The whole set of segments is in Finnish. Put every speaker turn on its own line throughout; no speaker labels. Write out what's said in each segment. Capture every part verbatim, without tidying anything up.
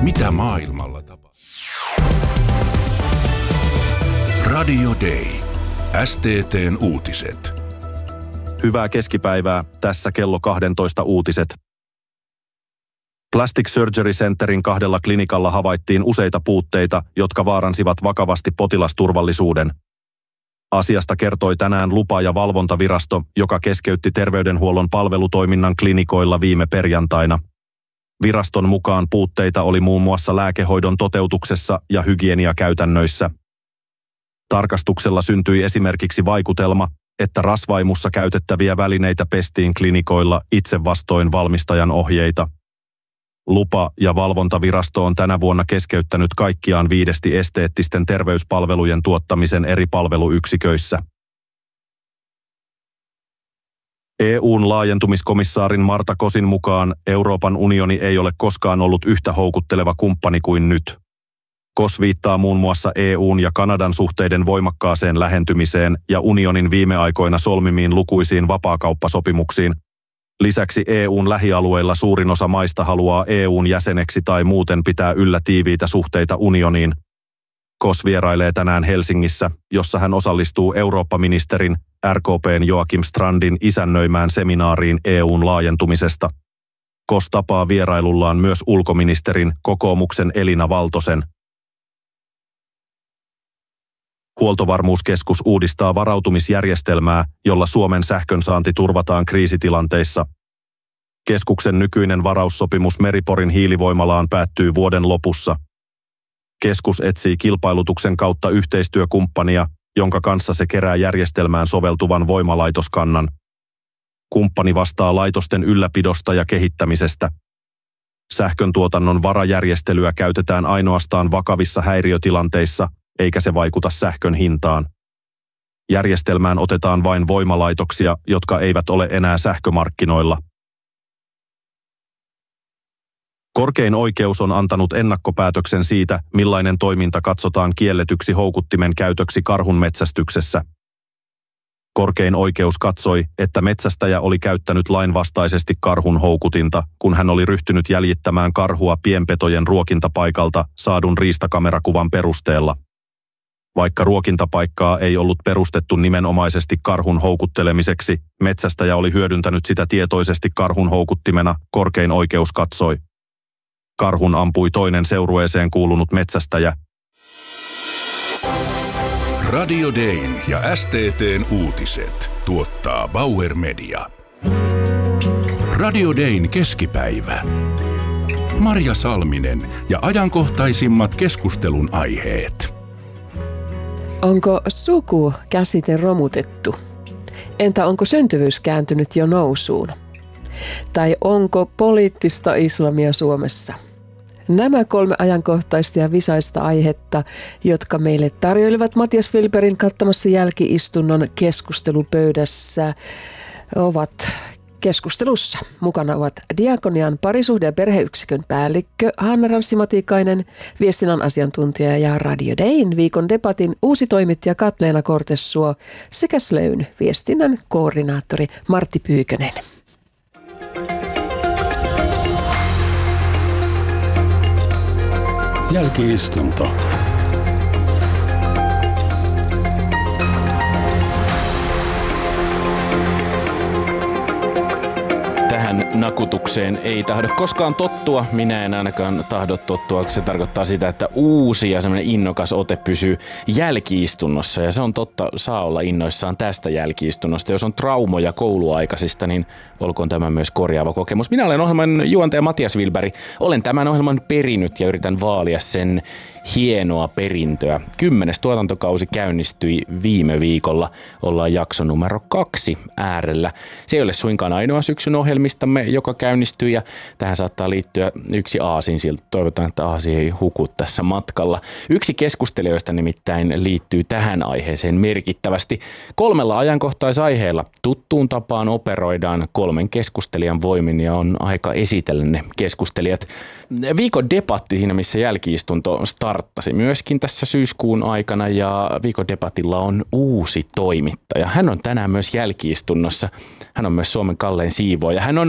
mitä maailmalla tapahtuu. Radio Day. S T T:n uutiset.
Hyvää keskipäivää. Tässä kello kaksitoista uutiset. Plastic Surgery Centerin kahdella klinikalla havaittiin useita puutteita, jotka vaaransivat vakavasti potilasturvallisuuden. Asiasta kertoi tänään lupa- ja valvontavirasto, joka keskeytti terveydenhuollon palvelutoiminnan klinikoilla viime perjantaina. Viraston mukaan puutteita oli muun muassa lääkehoidon toteutuksessa ja hygieniakäytännöissä. Tarkastuksella syntyi esimerkiksi vaikutelma, että rasvaimussa käytettäviä välineitä pestiin klinikoilla itse vastoin valmistajan ohjeita. Lupa- ja valvontavirasto on tänä vuonna keskeyttänyt kaikkiaan viidesti esteettisten terveyspalvelujen tuottamisen eri palveluyksiköissä. E U:n laajentumiskomissaarin Marta Kosin mukaan Euroopan unioni ei ole koskaan ollut yhtä houkutteleva kumppani kuin nyt. Kos viittaa muun muassa E U:n ja Kanadan suhteiden voimakkaaseen lähentymiseen ja unionin viime aikoina solmimiin lukuisiin vapaakauppasopimuksiin. Lisäksi E U:n lähialueilla suurin osa maista haluaa E U:n jäseneksi tai muuten pitää yllä tiiviitä suhteita unioniin. Kos vierailee tänään Helsingissä, jossa hän osallistuu Eurooppa-ministerin R K P:n Joakim Strandin isännöimään seminaariin E U:n laajentumisesta. Kos tapaa vierailullaan myös ulkoministerin kokoomuksen Elina Valtosen. Huoltovarmuuskeskus uudistaa varautumisjärjestelmää, jolla Suomen sähkönsaanti turvataan kriisitilanteissa. Keskuksen nykyinen varaussopimus Meri-Porin hiilivoimalaan päättyy vuoden lopussa. Keskus etsii kilpailutuksen kautta yhteistyökumppania, jonka kanssa se kerää järjestelmään soveltuvan voimalaitoskannan. Kumppani vastaa laitosten ylläpidosta ja kehittämisestä. Sähköntuotannon varajärjestelyä käytetään ainoastaan vakavissa häiriötilanteissa, eikä se vaikuta sähkön hintaan. Järjestelmään otetaan vain voimalaitoksia, jotka eivät ole enää sähkömarkkinoilla. Korkein oikeus on antanut ennakkopäätöksen siitä, millainen toiminta katsotaan kielletyksi houkuttimen käytöksi karhunmetsästyksessä. Korkein oikeus katsoi, että metsästäjä oli käyttänyt lainvastaisesti karhun houkutinta, kun hän oli ryhtynyt jäljittämään karhua pienpetojen ruokintapaikalta saadun riistakamerakuvan perusteella. Vaikka ruokintapaikkaa ei ollut perustettu nimenomaisesti karhun houkuttelemiseksi, metsästäjä oli hyödyntänyt sitä tietoisesti karhun houkuttimena, korkein oikeus katsoi. Karhun ampui toinen seurueeseen kuulunut metsästäjä.
Radio Dayn ja S T T:n uutiset tuottaa Bauer Media. Radio Dayn keskipäivä. Marja Salminen ja ajankohtaisimmat keskustelun aiheet.
Onko suku-käsite romutettu? Entä onko syntyvyys kääntynyt jo nousuun? Tai onko poliittista islamia Suomessa? Nämä kolme ajankohtaista ja visaista aihetta, jotka meille tarjoilivat Matias Wilbergin kattamassa jälki-istunnon keskustelupöydässä, ovat keskustelussa. Mukana ovat Diakonian parisuhde- ja perheyksikön päällikkö Hanna Ranssi-Matikainen, viestinnän asiantuntija ja Radio Dayn viikon debatin uusi toimittaja Katleena Kortessuo sekä Sleyn viestinnän koordinaattori Martti Pyykönen.
Jälki-istunto.
Tähän nakutukseen ei tahdo koskaan tottua. Minä en ainakaan tahdo tottua. Se tarkoittaa sitä, että uusi ja semmoinen innokas ote pysyy jälki-istunnossa. Ja se on totta, saa olla innoissaan tästä jälki-istunnosta. Jos on traumoja kouluaikaisista, niin olkoon tämä myös korjaava kokemus. Minä olen ohjelman juontaja Matias Wilberg. Olen tämän ohjelman perinyt ja yritän vaalia sen hienoa perintöä. Kymmenes tuotantokausi käynnistyi viime viikolla. Ollaan jakso numero kaksi äärellä. Se ei ole suinkaan ainoa syksyn ohjelmistamme, joka käynnistyy, ja tähän saattaa liittyä yksi aasinsilta. Toivotaan, että aasi ei huku tässä matkalla. Yksi keskustelijoista nimittäin liittyy tähän aiheeseen merkittävästi. Kolmella ajankohtaisaiheella tuttuun tapaan operoidaan kolmen keskustelijan voimin, ja on aika esitellä ne keskustelijat. Viikon debatti siinä, missä jälki-istunto starttasi myöskin tässä syyskuun aikana, ja viikon debatilla on uusi toimittaja. Hän on tänään myös jälki-istunnossa. Hän on myös Suomen kallein siivoaja. Hän on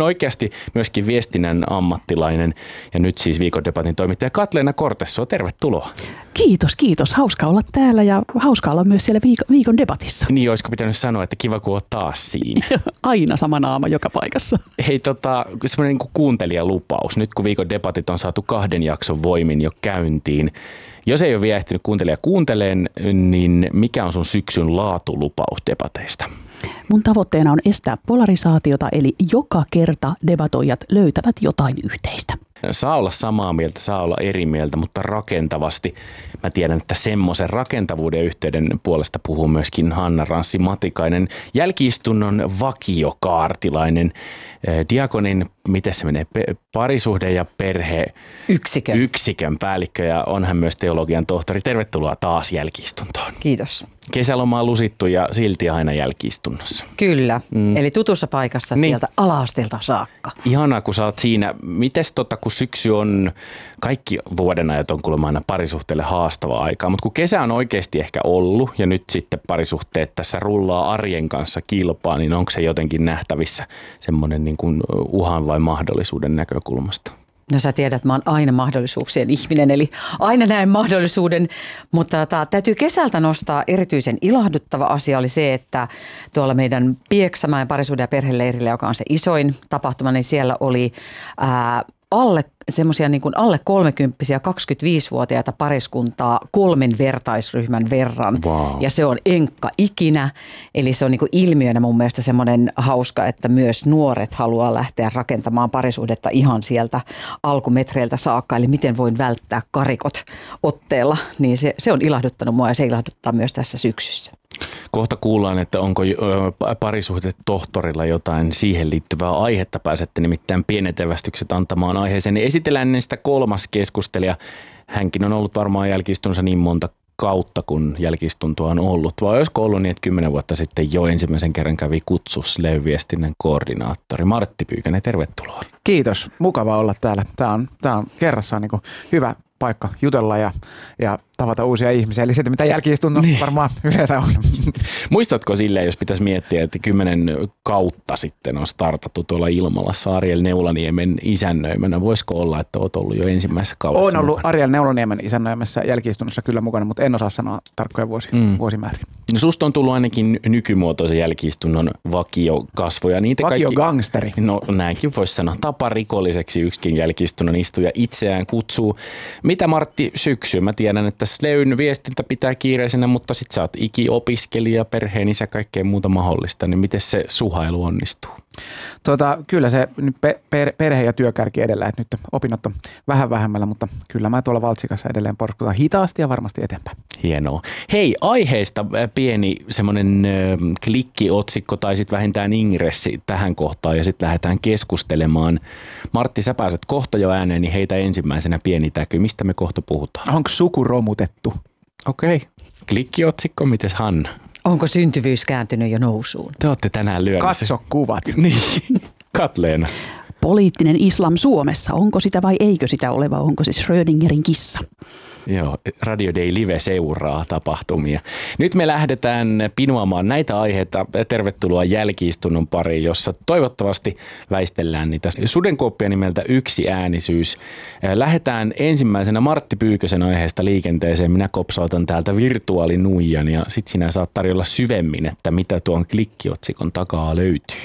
oikeasti myöskin viestinnän ammattilainen ja nyt siis Viikon debatin toimittaja Katleena Cortesso. Tervetuloa.
Kiitos, kiitos. Hauska olla täällä ja hauska olla myös siellä viikon, viikon debatissa.
Niin, olisiko pitänyt sanoa, että kiva kun oot taas siinä.
Aina sama naama joka paikassa.
Hei, tota, semmoinen niin kuin kuuntelijalupaus. Nyt kun Viikon debatit on saatu kahden jakson voimin jo käyntiin. Jos ei ole vielä ehtinyt kuuntelija kuunteleen, niin mikä on sun syksyn laatulupaus debateista?
Mun tavoitteena on estää polarisaatiota, eli joka kerta debatoijat löytävät jotain yhteistä.
Saa olla samaa mieltä, saa olla eri mieltä, mutta rakentavasti. Mä tiedän, että semmoisen rakentavuuden yhteyden puolesta puhuu myöskin Hanna Ranssi-Matikainen, jälki-istunnon vakiokaartilainen, diakonin, miten se menee, parisuhde ja perhe
Yksikön.
yksikön päällikkö ja on hän myös teologian tohtori. Tervetuloa taas jälki-istuntoon.
Kiitos.
Kesäloma on lusittu ja silti aina jälki-istunnossa.
Kyllä, mm. eli tutussa paikassa
niin.
Sieltä ala-asteelta saakka.
Ihanaa, kun sä oot siinä. Mites tota, kun syksy on, kaikki vuodenajat on kuulemma aina parisuhteelle haastavaa aikaa, mutta kun kesä on oikeasti ehkä ollut ja nyt sitten parisuhteet tässä rullaa arjen kanssa kilpaa, niin onko se jotenkin nähtävissä semmoinen niin kuin uhan vai mahdollisuuden näkökulmasta?
No sä tiedät, että mä oon aina mahdollisuuksien ihminen, eli aina näen mahdollisuuden, mutta ta, täytyy kesältä nostaa erityisen ilahduttava asia oli se, että tuolla meidän Pieksämäen parisuhde- ja perheleirillä, joka on se isoin tapahtuma, niin siellä oli ää, alle semmoisia niin kuin alle kolmekymppisiä kaksikymmentäviisivuotiaita pariskuntaa kolmen vertaisryhmän verran.
Wow.
Ja se on enkka ikinä. Eli se on niin kuin ilmiönä mun mielestä semmoinen hauska, että myös nuoret haluaa lähteä rakentamaan parisuhdetta ihan sieltä alkumetreiltä saakka. Eli miten voin välttää karikot otteella. Niin se, se on ilahduttanut mua ja se ilahduttaa myös tässä syksyssä.
Kohta kuullaan, että onko parisuhde tohtorilla jotain siihen liittyvää aihetta. Pääsette nimittäin pienet evästykset antamaan aiheeseen. Esitellään ennen sitä kolmas keskustelija. Hänkin on ollut varmaan jälki-istunnossa niin monta kautta, kun jälki-istuntoa on ollut. Vai olisiko ollut niin, että kymmenen vuotta sitten jo ensimmäisen kerran kävi kutsus Levy-viestinnän koordinaattori Martti Pyykänen. Tervetuloa.
Kiitos. Mukava olla täällä. Tämä on, tämä on kerrassaan niin kuin hyvä paikka jutella ja, ja tavata uusia ihmisiä. Eli se, mitä jälki-istunto niin varmaan yleensä on.
Muistatko silleen, jos pitäisi miettiä, että kymmenen kautta sitten on startattu tuolla Ilmalassa Ariel Neulaniemen isännöimänä. Voisiko olla, että olet ollut jo ensimmäisessä kaudessa?
Olen ollut Ariel Neulaniemen isännöimässä jälki-istunnossa kyllä mukana, mutta en osaa sanoa tarkkoja vuosi, mm. vuosimääriä.
No susta on tullut ainakin nykymuotoisen jälki-istunnon vakiokasvoja. Niitä
Vakiogangsteri.
Kaikki, no näinkin voisi sanoa. Taparikolliseksi yksikin jälki-istunnon istuja itseään kutsuu. Mitä Martti syksy? Mä tiedän, että Sleyn viestintä pitää kiireisenä, mutta sit sä oot ikiopiskelija, perheen isä, kaikkea muuta mahdollista. Niin miten se suhailu onnistuu?
Tota, kyllä se pe- per- perhe ja työkärki edellä, että nyt opinnot on vähän vähemmällä, mutta kyllä mä tuolla Valtsikassa edelleen porskutaan hitaasti ja varmasti eteenpäin.
Hienoa. Hei, aiheesta pieni semmoinen klikkiotsikko tai sitten vähintään ingressi tähän kohtaan ja sitten lähdetään keskustelemaan. Martti, sä pääset kohta jo ääneen, niin heitä ensimmäisenä pieni täky. Mistä me kohta puhutaan?
Onko suku romutettu?
Okei. Okay. Klikkiotsikko, mites Hanna?
Onko syntyvyys kääntynyt jo nousuun?
Te olette tänään lyömässä.
Katso kuvat.
Niin. Katleena.
Poliittinen islam Suomessa, onko sitä vai eikö sitä ole, vai onko se Schrödingerin kissa?
Joo, Radio Day Live seuraa tapahtumia. Nyt me lähdetään pinuamaan näitä aiheita. Tervetuloa jälki-istunnon pariin, jossa toivottavasti väistellään niitä sudenkooppia nimeltä yksi äänisyys. Lähdetään ensimmäisenä Martti Pyykösen aiheesta liikenteeseen. Minä kopsautan täältä virtuaalinuijan ja sit sinä saat tarjolla syvemmin, että mitä tuon klikkiotsikon takaa löytyy.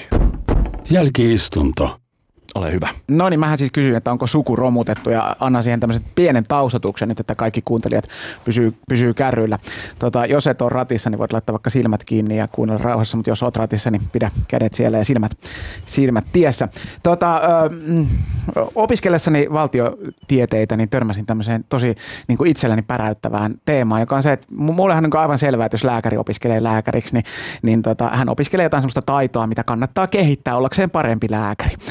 Jälki-istunto.
Ole hyvä.
No niin, mähän siis kysyin, että onko suku romutettu ja annan siihen tämmöisen pienen taustatuksen nyt, että kaikki kuuntelijat pysyy, pysyy kärryillä. Tota, jos et ole ratissa, niin voit laittaa vaikka silmät kiinni ja kuunnella rauhassa, mutta jos oot ratissa, niin pidä kädet siellä ja silmät, silmät tiessä. Tota, ö, opiskellessani valtiotieteitä, niin törmäsin tämmöiseen tosi niin kuin itselläni päräyttävään teemaan, joka on se, että mullehan on aivan selvää, että jos lääkäri opiskelee lääkäriksi, niin, niin tota, hän opiskelee jotain semmoista taitoa, mitä kannattaa kehittää ollakseen parempi lääkäri. Ja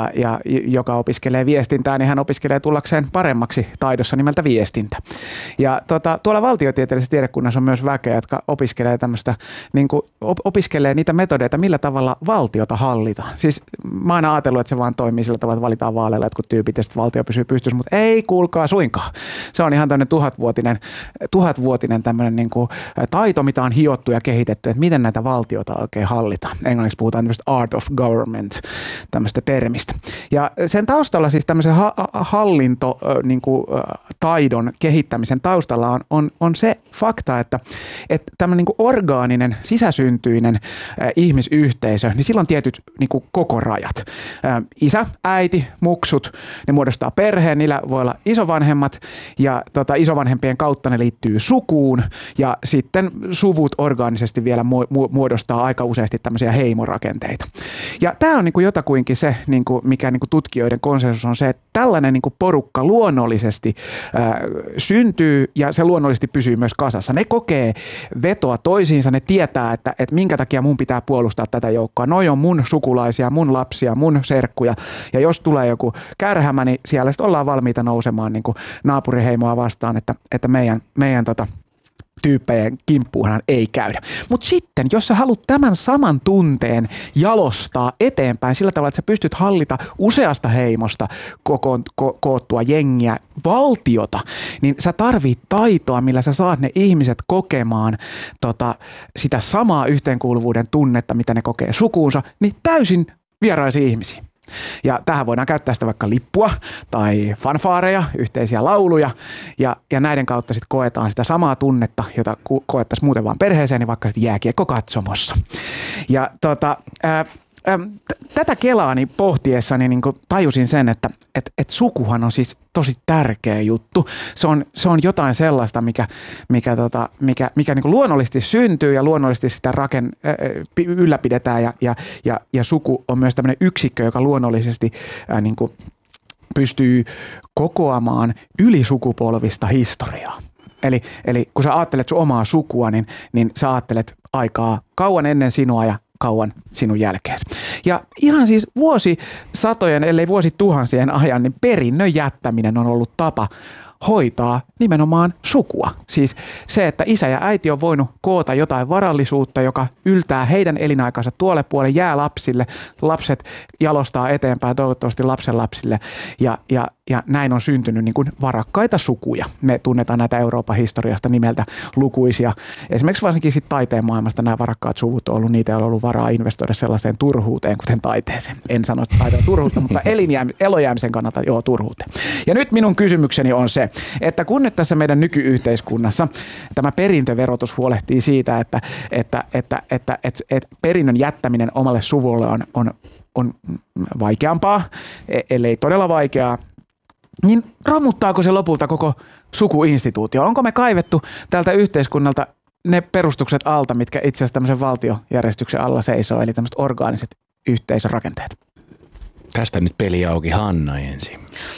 ja, ja joka opiskelee viestintää, niin hän opiskelee tullakseen paremmaksi taidossa nimeltä viestintä. Ja tota, tuolla valtiotieteellisessä tiedekunnassa on myös väkeä, jotka opiskelee tämmöistä, niin kuin op- opiskelee niitä metodeita, millä tavalla valtiota hallitaan. Siis mä aina ajatellut, että se vaan toimii sillä tavalla, että valitaan vaaleilla jotkut tyypit ja sitten valtio pysyy pystyssä, mutta ei kuulkaa suinkaan. Se on ihan tämmöinen tuhatvuotinen, tuhatvuotinen tämmöinen niin kuin taito, mitä on hiottu ja kehitetty, että miten näitä valtiota oikein hallitaan. Englanniksi puhutaan tämmöistä art of government, tämmöistä termistä. Ja sen taustalla siis tämmöisen ha- hallinto niin kuin, taidon kehittämisen taustalla on, on, on se fakta, että, että tämmöinen niin kuin orgaaninen, sisäsyntyinen äh, ihmisyhteisö, niin sillä on tietyt niin kuin koko rajat. Äh, isä, äiti, muksut, ne muodostaa perheen, niillä voi olla isovanhemmat ja tota, isovanhempien kautta ne liittyy sukuun ja sitten suvut orgaanisesti vielä muodostaa aika useasti tämmöisiä heimorakenteita. Ja tämä on niin kuin jotakuinkin se, niin kuin, mikä niin kuin tutkijoiden konsensus on se, että tällainen niin kuin porukka luonnollisesti äh, syntyy ja se luonnollisesti pysyy myös kasassa. Ne kokee vetoa toisiinsa, ne tietää, että, että minkä takia mun pitää puolustaa tätä joukkoa. Noi on mun sukulaisia, mun lapsia, mun serkkuja ja jos tulee joku kärhämä, niin siellä sitten ollaan valmiita nousemaan niin kuin naapuriheimoa vastaan, että, että meidän, meidän tota, tyyppejä kimppuunhan ei käydä. Mutta sitten, jos sä haluat tämän saman tunteen jalostaa eteenpäin sillä tavalla, että sä pystyt hallita useasta heimosta kokoon, ko- koottua jengiä, valtiota, niin sä tarvit taitoa, millä sä saat ne ihmiset kokemaan tota, sitä samaa yhteenkuuluvuuden tunnetta, mitä ne kokee sukuunsa, niin täysin vieraisia ihmisiä. Ja tähän voidaan käyttää sitä vaikka lippua tai fanfaareja, yhteisiä lauluja ja, ja näiden kautta sitten koetaan sitä samaa tunnetta, jota koettaisiin muuten vaan perheeseen, niin vaikka sitten jääkiekkokatsomossa. Ja tota, ää, ää, t- tätä kelaani pohtiessani niin kuin tajusin sen, että et, et sukuhan on siis tosi tärkeä juttu. Se on, se on jotain sellaista, mikä, mikä, tota, mikä, mikä niin kuin luonnollisesti syntyy ja luonnollisesti sitä raken, ää, ylläpidetään ja, ja, ja, ja suku on myös tämmöinen yksikkö, joka luonnollisesti ää, niin kuin pystyy kokoamaan ylisukupolvista historiaa. Eli, eli kun sä ajattelet sun omaa sukua, niin, niin sä ajattelet aikaa kauan ennen sinua ja kauan sinun jälkeesi. Ja ihan siis vuosisatojen, ellei vuosituhansien ajan, niin perinnön jättäminen on ollut tapa hoitaa nimenomaan sukua. Siis se, että isä ja äiti on voinut koota jotain varallisuutta, joka yltää heidän elinaikansa tuolle puolelle, jää lapsille, lapset jalostaa eteenpäin toivottavasti lapsenlapsille ja, ja, ja näin on syntynyt niin kuin varakkaita sukuja. Me tunnetaan näitä Euroopan historiasta nimeltä lukuisia. Esimerkiksi varsinkin sit taiteen maailmasta nämä varakkaat suvut on ollut niitä, joilla on ollut varaa investoida sellaiseen turhuuteen, kuten taiteeseen. En sano, että taite on turhuutta, mutta elinjääm- elojäämisen kannalta joo turhuuteen. Ja nyt minun kysymykseni on se, että kun nyt tässä meidän nykyyhteiskunnassa tämä perintöverotus huolehtii siitä, että, että, että, että, että, että perinnön jättäminen omalle suvulle on, on, on vaikeampaa, ellei todella vaikeaa, niin romuttaako se lopulta koko sukuinstituutio? Onko me kaivettu tältä yhteiskunnalta ne perustukset alta, mitkä itse asiassa tämmöisen valtiojärjestyksen alla seisoo, eli tämmöiset orgaaniset yhteisörakenteet?
Tästä nyt peli auki, Hanna ensin.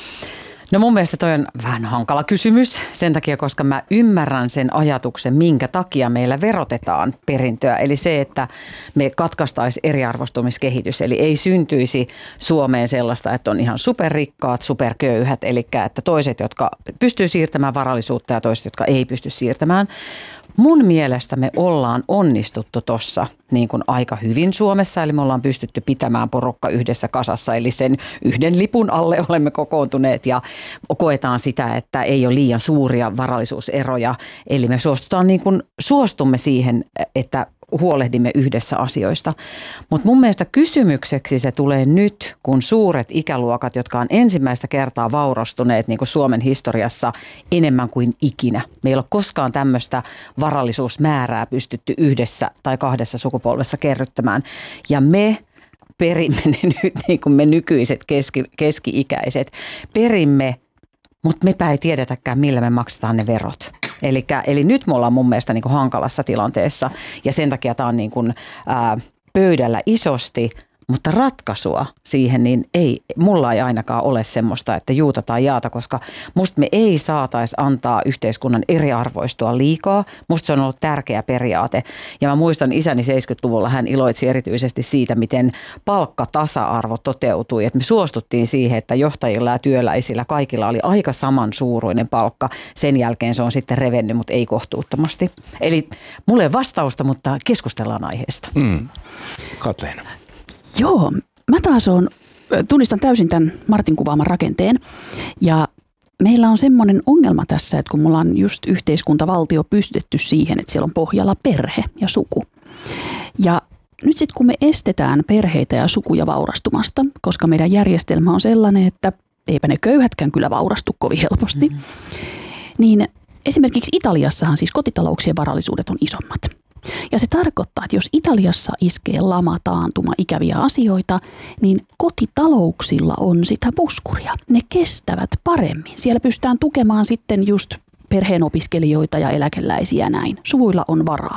No mun mielestä toi on vähän hankala kysymys sen takia, koska mä ymmärrän sen ajatuksen, minkä takia meillä verotetaan perintöä. Eli se, että me katkaistaisi eriarvostumiskehitys, eli ei syntyisi Suomeen sellaista, että on ihan superrikkaat, superköyhät, eli että toiset, jotka pystyy siirtämään varallisuutta ja toiset, jotka ei pysty siirtämään. Mun mielestä me ollaan onnistuttu tuossa niin kuin aika hyvin Suomessa, eli me ollaan pystytty pitämään porukka yhdessä kasassa, eli sen yhden lipun alle olemme kokoontuneet ja koetaan sitä, että ei ole liian suuria varallisuuseroja, eli me suostutaan niin kuin, suostumme siihen, että huolehdimme yhdessä asioista. Mutta mun mielestä kysymykseksi se tulee nyt, kun suuret ikäluokat, jotka on ensimmäistä kertaa vaurastuneet niin kuin Suomen historiassa enemmän kuin ikinä. Meillä ei ole koskaan tämmöistä varallisuusmäärää pystytty yhdessä tai kahdessa sukupolvessa kerryttämään. Ja me perimme ne nyt, niin kuin me nykyiset keski, keski-ikäiset, perimme, mutta mepä ei tiedetäkään, millä me maksetaan ne verot. Elikkä, eli nyt me ollaan mun mielestä niin kuin hankalassa tilanteessa ja sen takia tämä on niin kuin, ää, pöydällä isosti, mutta ratkaisua siihen niin ei, mulla ei ainakaan ole semmoista, että juuta tai jaata, koska musta me ei saataisi antaa yhteiskunnan eriarvoistua liikaa. Musta se on ollut tärkeä periaate ja mä muistan isäni seitsemänkymmentäluvulla hän iloitsi erityisesti siitä, miten palkkatasa-arvo toteutui. Että me suostuttiin siihen, että johtajilla ja työläisillä kaikilla oli aika samansuuruinen palkka. Sen jälkeen se on sitten revennyt, mutta ei kohtuuttomasti. Eli mulle ei vastausta, mutta keskustellaan aiheesta.
Mm. Katleena.
Joo, mä taas on, tunnistan täysin tämän Martin kuvaaman rakenteen ja meillä on semmoinen ongelma tässä, että kun me ollaan just yhteiskuntavaltio pystytetty siihen, että siellä on pohjalla perhe ja suku. Ja nyt sitten kun me estetään perheitä ja sukuja vaurastumasta, koska meidän järjestelmä on sellainen, että eipä ne köyhätkään kyllä vaurastu kovin helposti, mm-hmm. niin esimerkiksi Italiassahan siis kotitalouksien varallisuudet on isommat. Ja se tarkoittaa, että jos Italiassa iskee lama, taantuma, ikäviä asioita, niin kotitalouksilla on sitä puskuria. Ne kestävät paremmin. Siellä pystytään tukemaan sitten just perheen opiskelijoita ja eläkeläisiä näin. Suvuilla on varaa.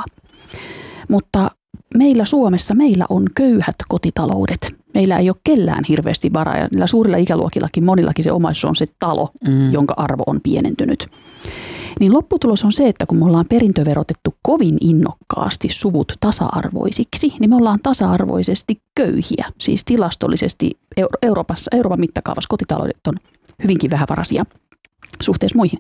Mutta meillä Suomessa meillä on köyhät kotitaloudet. Meillä ei ole kellään hirveästi varaa ja niillä suurilla ikäluokillakin monillakin se omaisuus on se talo, mm. jonka arvo on pienentynyt. Niin lopputulos on se, että kun me ollaan perintöverotettu kovin innokkaasti suvut tasa-arvoisiksi, niin me ollaan tasa-arvoisesti köyhiä. Siis tilastollisesti Euroopassa, Euroopan mittakaavassa kotitaloudet on hyvinkin vähävaraisia suhteessa muihin.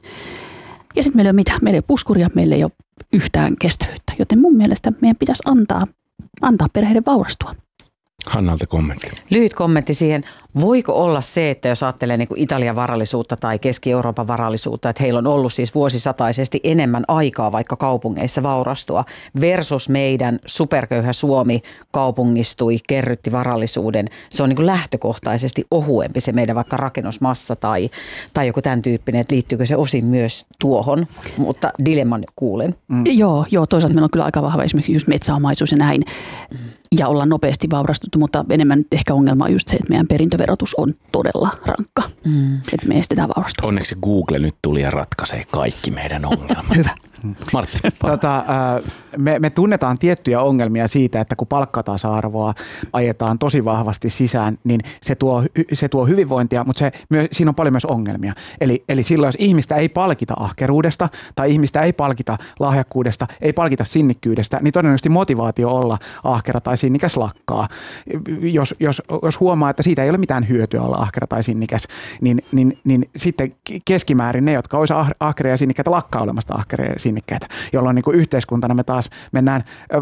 Ja sitten meillä ei ole mitään, meillä ei ole puskuria, meillä ei ole yhtään kestävyyttä. Joten mun mielestä meidän pitäisi antaa, antaa perheiden vaurastua.
Hannalta kommentti.
Lyhyt kommentti siihen. Voiko olla se, että jos ajattelee niin kuin Italian varallisuutta tai Keski-Euroopan varallisuutta, että heillä on ollut siis vuosisataisesti enemmän aikaa vaikka kaupungeissa vaurastua versus meidän superköyhä Suomi kaupungistui, kerrytti varallisuuden. Se on niin kuin lähtökohtaisesti ohuempi se meidän vaikka rakennusmassa tai, tai joku tämän tyyppinen, että liittyykö se osin myös tuohon, mutta dilemman kuulen.
Mm. Joo, joo, toisaalta meillä on kyllä aika vahva esimerkiksi just metsäomaisuus ja näin. Mm. Ja ollaan nopeasti vaurastuttu, mutta enemmän ehkä ongelma on just se, että meidän perintöverotus on todella rankka. Mm. Että me estetään vaurastua.
Onneksi Google nyt tuli ja ratkaisee kaikki meidän ongelmat.
Hyvä.
Martti.
Tota, me, me tunnetaan tiettyjä ongelmia siitä, että kun palkkatasa-arvoa ajetaan tosi vahvasti sisään, niin se tuo, se tuo hyvinvointia, mutta se, siinä on paljon myös ongelmia. Eli, eli silloin, jos ihmistä ei palkita ahkeruudesta tai ihmistä ei palkita lahjakkuudesta, ei palkita sinnikkyydestä, niin todennäköisesti motivaatio olla ahkera tai sinnikäs lakkaa. Jos, jos, jos huomaa, että siitä ei ole mitään hyötyä olla ahkera tai sinnikäs, niin, niin, niin sitten keskimäärin ne, jotka olisi ahkeria ja sinnikkäitä, lakkaa olemasta ahkeria ja sinnikkäitä, jolloin niin kuin yhteiskuntana me taas mennään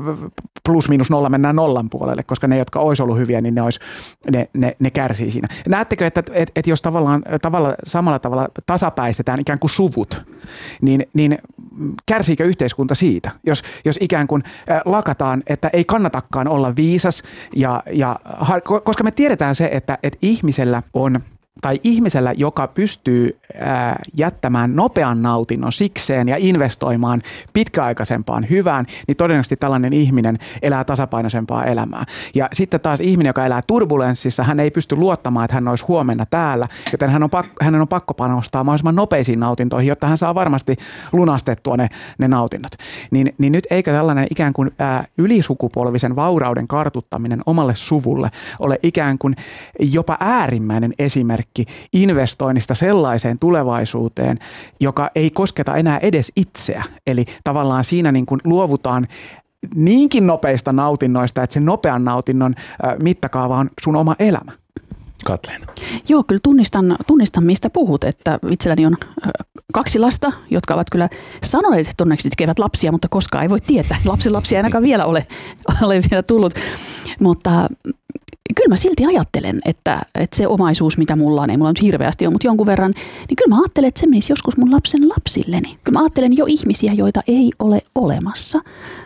plus miinus nolla, mennään nollan puolelle, koska ne, jotka olisi ollut hyviä, niin ne, olisi, ne, ne, ne kärsii siinä. Näettekö, että, että, että jos tavallaan, tavalla, samalla tavalla tasapäistetään ikään kuin suvut, niin, niin kärsiikö yhteiskunta siitä, jos, jos ikään kuin lakataan, että ei kannatakaan olla viisas, ja, ja, koska me tiedetään se, että, että ihmisellä on tai ihmisellä, joka pystyy ää, jättämään nopean nautinnon sikseen ja investoimaan pitkäaikaisempaan hyvään, niin todennäköisesti tällainen ihminen elää tasapainoisempaa elämää. Ja sitten taas ihminen, joka elää turbulenssissa, hän ei pysty luottamaan, että hän olisi huomenna täällä, joten hän on pakko, hänen on pakko panostaa mahdollisimman nopeisiin nautintoihin, jotta hän saa varmasti lunastettua ne, ne nautinnot. Niin, niin nyt eikö tällainen ikään kuin ää, ylisukupolvisen vaurauden kartuttaminen omalle suvulle ole ikään kuin jopa äärimmäinen esimerkki investoinnista sellaiseen tulevaisuuteen, joka ei kosketa enää edes itseä. Eli tavallaan siinä niin kuin luovutaan niinkin nopeista nautinnoista, että sen nopean nautinnon mittakaava on sun oma elämä.
Katleena.
Joo, kyllä tunnistan, tunnistan mistä puhut, että itselläni on kaksi lasta, jotka ovat kyllä sanoneet, että onneksi tekevät lapsia, mutta koskaan ei voi tietää. Lapsen lapsia ei ainakaan vielä ole, ole vielä tullut, mutta kyllä mä silti ajattelen, että, että se omaisuus, mitä mulla on, ei mulla nyt hirveästi ole, mutta jonkun verran, niin kyllä mä ajattelen, että se menisi joskus mun lapsen lapsilleni. Kyllä mä ajattelen jo ihmisiä, joita ei ole olemassa,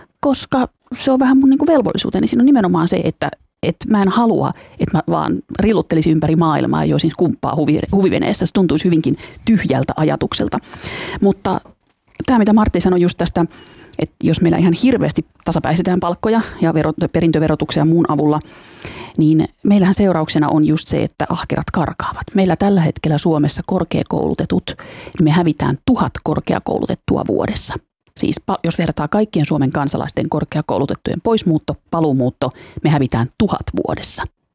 koska se on vähän mun niin kuin velvollisuuteni. Siinä on nimenomaan se, että, että mä en halua, että mä vaan rilluttelisin ympäri maailmaa ja joisin kumppaa huviveneessä. Se tuntuisi hyvinkin tyhjältä ajatukselta. Mutta tämä, mitä Martti sanoi just tästä, että jos meillä ihan hirveästi tasapäistetään palkkoja ja verot, perintöverotuksia muun avulla, niin meillähän seurauksena on just se, että ahkerat karkaavat. Meillä tällä hetkellä Suomessa korkeakoulutetut, niin me hävitään tuhat korkeakoulutettua vuodessa. Siis jos vertaa kaikkien Suomen kansalaisten korkeakoulutettujen poismuutto, paluumuutto, me hävitään tuhat vuodessa.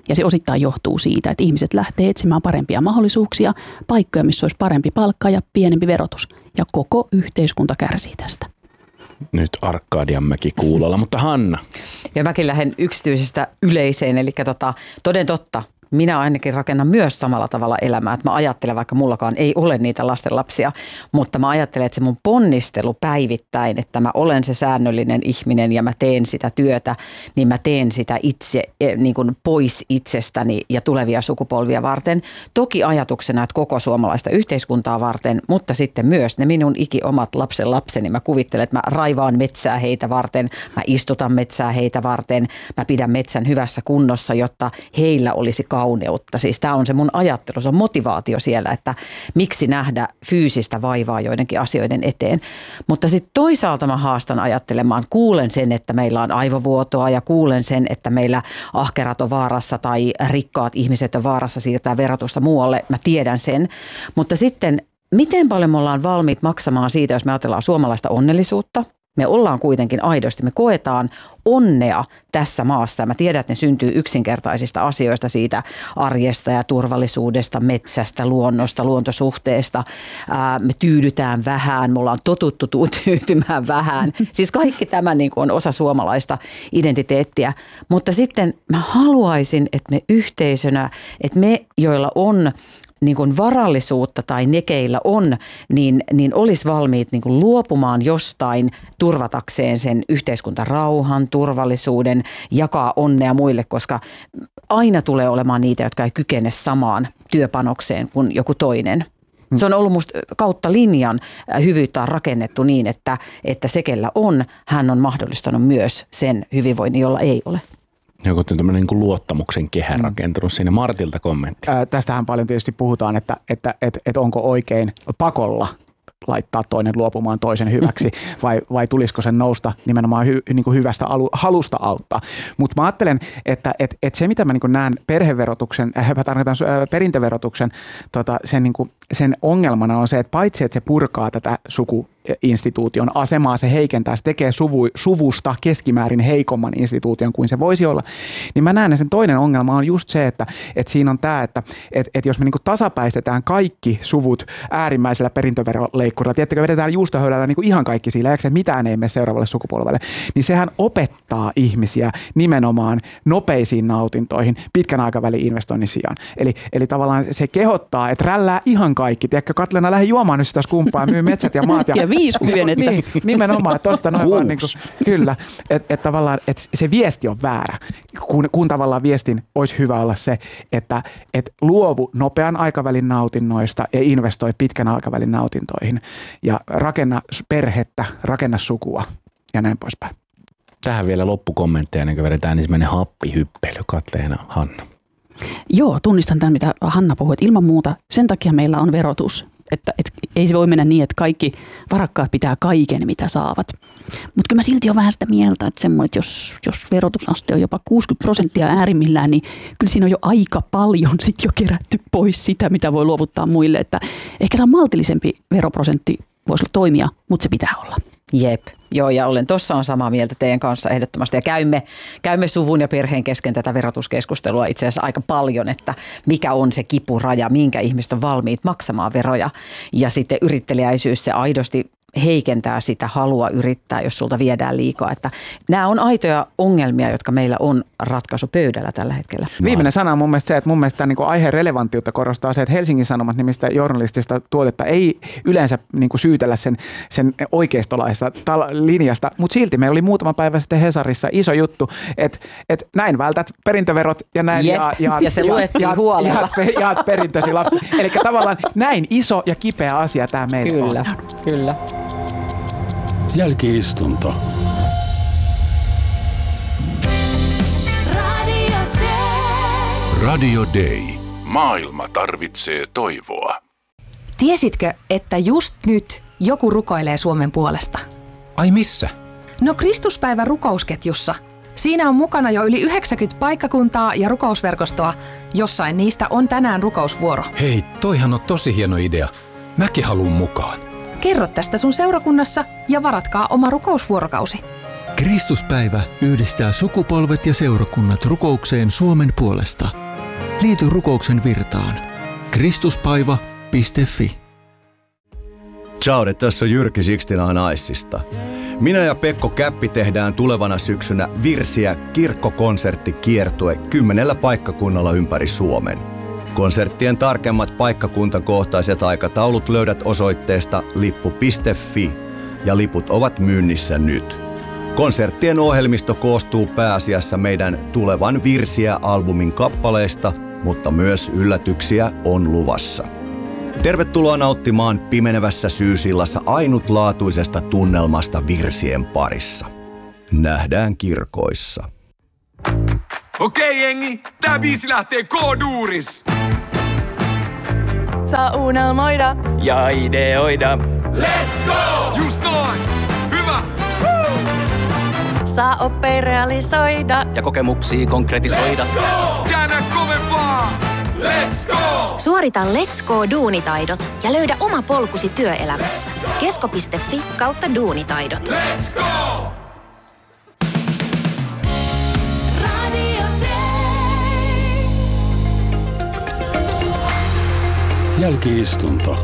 Ja se osittain johtuu siitä, että ihmiset lähtee etsimään parempia mahdollisuuksia, paikkoja, missä olisi parempi palkka ja pienempi verotus. Ja koko yhteiskunta kärsii tästä.
Nyt Arkadianmäki kuulolla, mutta Hanna.
Ja mäkin lähden yksityisestä yleiseen, eli tota, toden totta. Minä ainakin rakennan myös samalla tavalla elämää, että mä ajattelen, vaikka mullakaan ei ole niitä lastenlapsia, mutta mä ajattelen, että se mun ponnistelu päivittäin, että mä olen se säännöllinen ihminen ja mä teen sitä työtä, niin mä teen sitä itse niin kuin pois itsestäni ja tulevia sukupolvia varten. Toki ajatuksena, että koko suomalaista yhteiskuntaa varten, mutta sitten myös ne minun ikiomat lapsen lapseni. Mä kuvittelen, että mä raivaan metsää heitä varten, mä istutan metsää heitä varten, mä pidän metsän hyvässä kunnossa, jotta heillä olisi kauneutta. Siis tämä on se mun ajattelu, se on motivaatio siellä, että miksi nähdä fyysistä vaivaa joidenkin asioiden eteen. Mutta sitten toisaalta mä haastan ajattelemaan, kuulen sen, että meillä on aivovuotoa ja kuulen sen, että meillä ahkerat on vaarassa tai rikkaat ihmiset on vaarassa siirtää verotusta muualle. Mä tiedän sen, mutta sitten miten paljon me ollaan valmiit maksamaan siitä, jos me ajatellaan suomalaista onnellisuutta? Me ollaan kuitenkin aidosti, me koetaan onnea tässä maassa. Mä tiedän, että ne syntyy yksinkertaisista asioista, siitä arjesta ja turvallisuudesta, metsästä, luonnosta, luontosuhteesta. Ää, me tyydytään vähän, me ollaan totuttu tyytymään vähän. Siis kaikki tämä niin kuin on osa suomalaista identiteettiä. Mutta sitten mä haluaisin, että me yhteisönä, että me, joilla on niin kuin varallisuutta tai ne, keillä on, niin, niin olisi valmiit niin kuin luopumaan jostain turvatakseen sen yhteiskuntarauhan, turvallisuuden, jakaa onnea muille, koska aina tulee olemaan niitä, jotka ei kykene samaan työpanokseen kuin joku toinen. Se on ollut musta kautta linjan hyvyyttä on rakennettu niin, että, että se, kellä on, hän on mahdollistanut myös sen hyvinvoinnin, jolla ei ole.
Joku tämmöinen niin kuin luottamuksen kehä rakentunut siinä. Martilta kommentti.
Ää, tästähän paljon tietysti puhutaan, että, että, että, että onko oikein pakolla laittaa toinen luopumaan toisen hyväksi vai, vai tulisiko sen nousta nimenomaan hy, niin kuin hyvästä alu, halusta auttaa. Mutta mä ajattelen, että et, et se mitä mä niin näen perheverotuksen, äh, tarkoitan äh, perintöverotuksen, tota, sen, niin kuin, sen ongelmana on se, että paitsi että se purkaa tätä sukuinstituution asemaa, se heikentää, se tekee suvu, suvusta keskimäärin heikomman instituution kuin se voisi olla, niin mä näen, että sen toinen ongelma on just se, että, että siinä on tämä, että et, et jos me niin kuin tasapäistetään kaikki suvut äärimmäisellä perintöveroleikkurilla, tiedättekö, vedetään juustohöylällä niin kuin ihan kaikki sillä, että mitään ei mene seuraavalle sukupolvelle, niin sehän opettaa ihmisiä nimenomaan nopeisiin nautintoihin pitkän aikavälin investoinnin sijaan. Eli, eli tavallaan se kehottaa, että rällää ihan kaikki. Tiedätkö, Katlena, lähde juomaan nyt sitä skumppaa ja myy metsät ja maat. Ja,
ja viisi kymmenettä.
Niin, nimenomaan, että tosta noin vaan, niin kuin, kyllä, että et tavallaan että se viesti on väärä, kun, kun tavallaan viestin olisi hyvä olla se, että et luovu nopean aikavälin nautinnoista ja investoi pitkän aikavälin nautintoihin. Ja rakenna perhettä, rakenna sukua ja näin poispäin.
Tähän vielä loppukommentteja, ennen kuin vedetään ensimmäinen happihyppely. Katleena, Hanna.
Joo, tunnistan tämän, mitä Hanna puhui. Ilman muuta sen takia meillä on verotus. Että, että ei se voi mennä niin, että kaikki varakkaat pitää kaiken, mitä saavat. Mutta kyllä mä silti olen vähän sitä mieltä, että semmoinen, että jos, jos verotusaste on jopa kuusikymmentä prosenttia äärimmillään, niin kyllä siinä on jo aika paljon sit jo kerätty pois sitä, mitä voi luovuttaa muille. Että ehkä tämä maltillisempi veroprosentti voisi toimia, mutta se pitää olla.
Jep, joo, ja olen tuossa on samaa mieltä teidän kanssa ehdottomasti. Ja käymme, käymme suvun ja perheen kesken tätä verotuskeskustelua itse asiassa aika paljon, että mikä on se kipuraja, minkä ihmiset on valmiit maksamaan veroja. Ja sitten yritteliäisyys, se aidosti heikentää sitä halua yrittää, jos sulta viedään liikaa. Että nämä on aitoja ongelmia, jotka meillä on ratkaisupöydällä tällä hetkellä.
Viimeinen sana on mun mielestä se, että mun mielestä niin kuin aiheen relevanttiutta korostaa se, että Helsingin Sanomat nimistä journalistista tuotetta ei yleensä niin kuin syytellä sen, sen oikeistolaista linjasta, mutta silti meillä oli muutama päivä sitten Hesarissa iso juttu, että, että näin vältät perintöverot ja näin
Jep,
ja, ja,
ja se luettiin huolella.
Jaat, jaat perintösi lapsi. Eli tavallaan näin iso ja kipeä asia tämä meillä
kyllä,
on.
Kyllä, kyllä.
Jälki-istunto.
Radio Day.
Radio Day. Maailma tarvitsee toivoa.
Tiesitkö, että just nyt joku rukoilee Suomen puolesta?
Ai missä?
No Kristuspäivän rukousketjussa. Siinä on mukana jo yli yhdeksänkymmentä paikkakuntaa ja rukousverkostoa. Jossain niistä on tänään rukousvuoro.
Hei, toihan on tosi hieno idea. Mäkin haluun mukaan.
Kerro tästä sun seurakunnassa ja varatkaa oma rukousvuorokausi.
Kristuspäivä yhdistää sukupolvet ja seurakunnat rukoukseen Suomen puolesta. Liity rukouksen virtaan. Kristuspaiva piste fi.
Ciao, tässä on Jyrki Sixtina Naissista. Minä ja Pekko Käppi tehdään tulevana syksynä Virsiä kirkkokonserttikiertue kymmenellä paikkakunnalla ympäri Suomen. Konserttien tarkemmat paikkakuntakohtaiset aikataulut löydät osoitteesta lippu piste fi ja liput ovat myynnissä nyt. Konserttien ohjelmisto koostuu pääasiassa meidän tulevan Virsiä-albumin kappaleista, mutta myös yllätyksiä on luvassa. Tervetuloa nauttimaan pimenevässä syysillassa ainutlaatuisesta tunnelmasta virsien parissa. Nähdään kirkoissa.
Okei jengi, tää biisi lähtee K-duuris.
Saa unelmoida
Ja ideoida. Let's go! Just noin! Hyvä! Woo!
Saa oppia realisoida
Ja kokemuksia konkretisoida.
Let's go! Käännä kovempaa! Let's go!
Suorita Let's Go-duunitaidot ja löydä oma polkusi työelämässä. kesko piste fi kautta duunitaidot.
Let's go!
Jälki-istunto.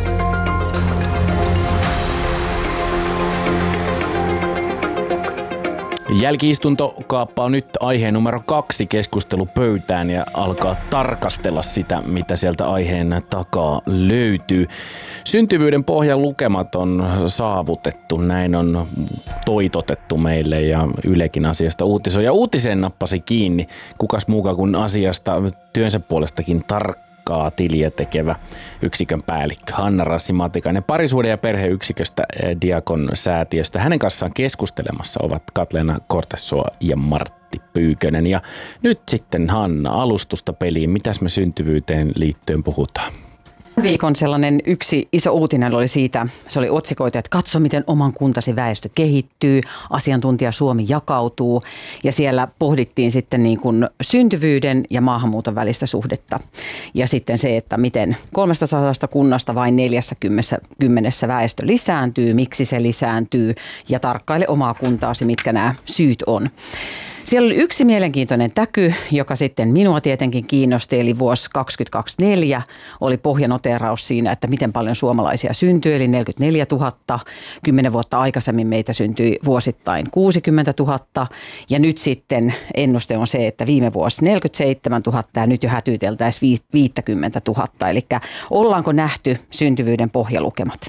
Jälki-istunto kaappaa nyt aiheen numero kaksi keskustelupöytään ja alkaa tarkastella sitä, mitä sieltä aiheen takaa löytyy. Syntyvyyden pohjan lukemat on saavutettu, näin on toitotettu meille ja Ylekin asiasta uutisoi. Ja uutiseen nappasi kiinni kukas muuka kuin asiasta työnsä puolestakin tarkkaan tiliä tekevä yksikön päällikkö Hanna Rassi-Matikainen parisuuden- ja perheyksiköstä Diakon säätiöstä. Hänen kanssaan keskustelemassa ovat Katleena Kortesoa ja Martti Pyykönen. Ja nyt sitten Hanna, alustusta peliin. Mitäs me syntyvyyteen liittyen puhutaan?
Viikon sellainen yksi iso uutinen oli siitä, se oli otsikoitu, että katso miten oman kuntasi väestö kehittyy, asiantuntija Suomi jakautuu ja siellä pohdittiin sitten niin kuin syntyvyyden ja maahanmuuton välistä suhdetta. Ja sitten se, että miten kolmestasadasta kunnasta vain neljässäkymmenessä väestö lisääntyy, miksi se lisääntyy ja tarkkaile omaa kuntaasi, mitkä nämä syyt on. Siellä oli yksi mielenkiintoinen täky, joka sitten minua tietenkin kiinnosti, eli vuosi kaksituhattakaksikymmentäneljä oli pohjanoteraus siinä, että miten paljon suomalaisia syntyy, eli neljäkymmentäneljätuhatta. Kymmenen vuotta aikaisemmin meitä syntyi vuosittain kuusikymmentätuhatta, ja nyt sitten ennuste on se, että viime vuosi neljäkymmentäseitsemäntuhatta ja nyt jo hätyyteltäisiin viisikymmentätuhatta, eli ollaanko nähty syntyvyyden pohjalukemat?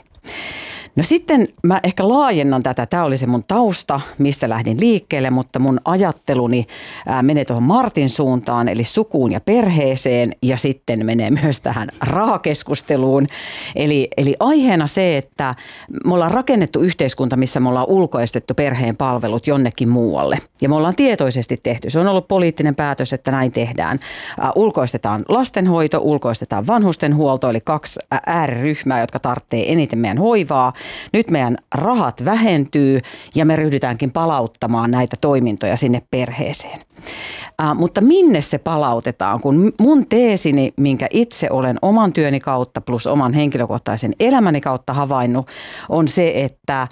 No sitten mä ehkä laajennan tätä. Tämä oli se mun tausta, mistä lähdin liikkeelle, mutta mun ajatteluni ää, menee tuohon Martin suuntaan, eli sukuun ja perheeseen, ja sitten menee myös tähän rahakeskusteluun. Eli, eli aiheena se, että me ollaan rakennettu yhteiskunta, missä me ollaan ulkoistettu perheen palvelut jonnekin muualle. Ja me ollaan tietoisesti tehty. Se on ollut poliittinen päätös, että näin tehdään. Ää, ulkoistetaan lastenhoito, ulkoistetaan vanhustenhuolto, eli kaksi ääriryhmää, jotka tarvitsee eniten meidän hoivaa. Nyt meidän rahat vähentyy ja me ryhdytäänkin palauttamaan näitä toimintoja sinne perheeseen. Äh, mutta minne se palautetaan, kun mun teesini, minkä itse olen oman työni kautta plus oman henkilökohtaisen elämäni kautta havainnut, on se, että äh,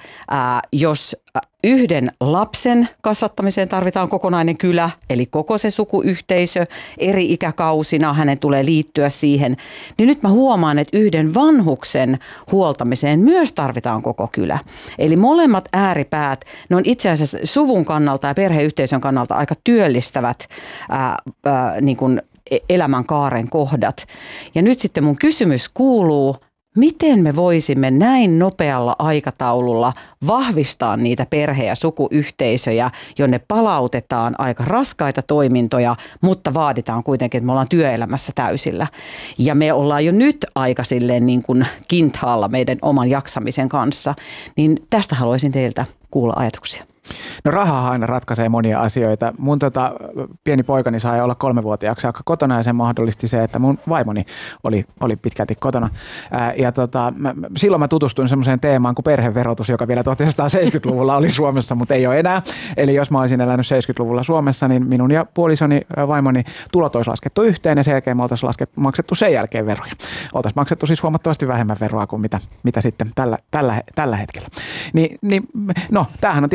jos yhden lapsen kasvattamiseen tarvitaan kokonainen kylä, eli koko se sukuyhteisö eri ikäkausina, hänen tulee liittyä siihen, niin nyt mä huomaan, että yhden vanhuksen huoltamiseen myös tarvitaan koko kylä. Eli molemmat ääripäät, ne on itse asiassa suvun kannalta ja perheyhteisön kannalta aika työllistävät ää, ää, niin kuin elämänkaaren kohdat. Ja nyt sitten mun kysymys kuuluu, miten me voisimme näin nopealla aikataululla vahvistaa niitä perhe- ja sukuyhteisöjä, jonne palautetaan aika raskaita toimintoja, mutta vaaditaan kuitenkin, että me ollaan työelämässä täysillä. Ja me ollaan jo nyt aika silleen niin kuin kintaalla meidän oman jaksamisen kanssa. Niin tästä haluaisin teiltä kuulla ajatuksia.
No raha aina ratkaisee monia asioita. Mun tota, pieni poikani sai olla kolmevuotiaaksi saakka kotona ja se mahdollisti se, että mun vaimoni oli, oli pitkälti kotona. Ää, ja tota, mä, silloin mä tutustuin semmoiseen teemaan kuin perheverotus, joka vielä tuhatyhdeksänsataaseitsemänkymmentäluvulla oli Suomessa, mutta ei ole enää. Eli jos mä olisin elänyt seitsemänkymmentäluvulla Suomessa, niin minun ja puolisoni vaimoni tulot olisi laskettu yhteen ja sen jälkeen me oltaisiin laskettu, maksettu sen jälkeen veroja. Oltaisiin maksettu siis huomattavasti vähemmän veroa kuin mitä, mitä sitten tällä, tällä, tällä hetkellä. Ni, niin, no, tämähän on tietysti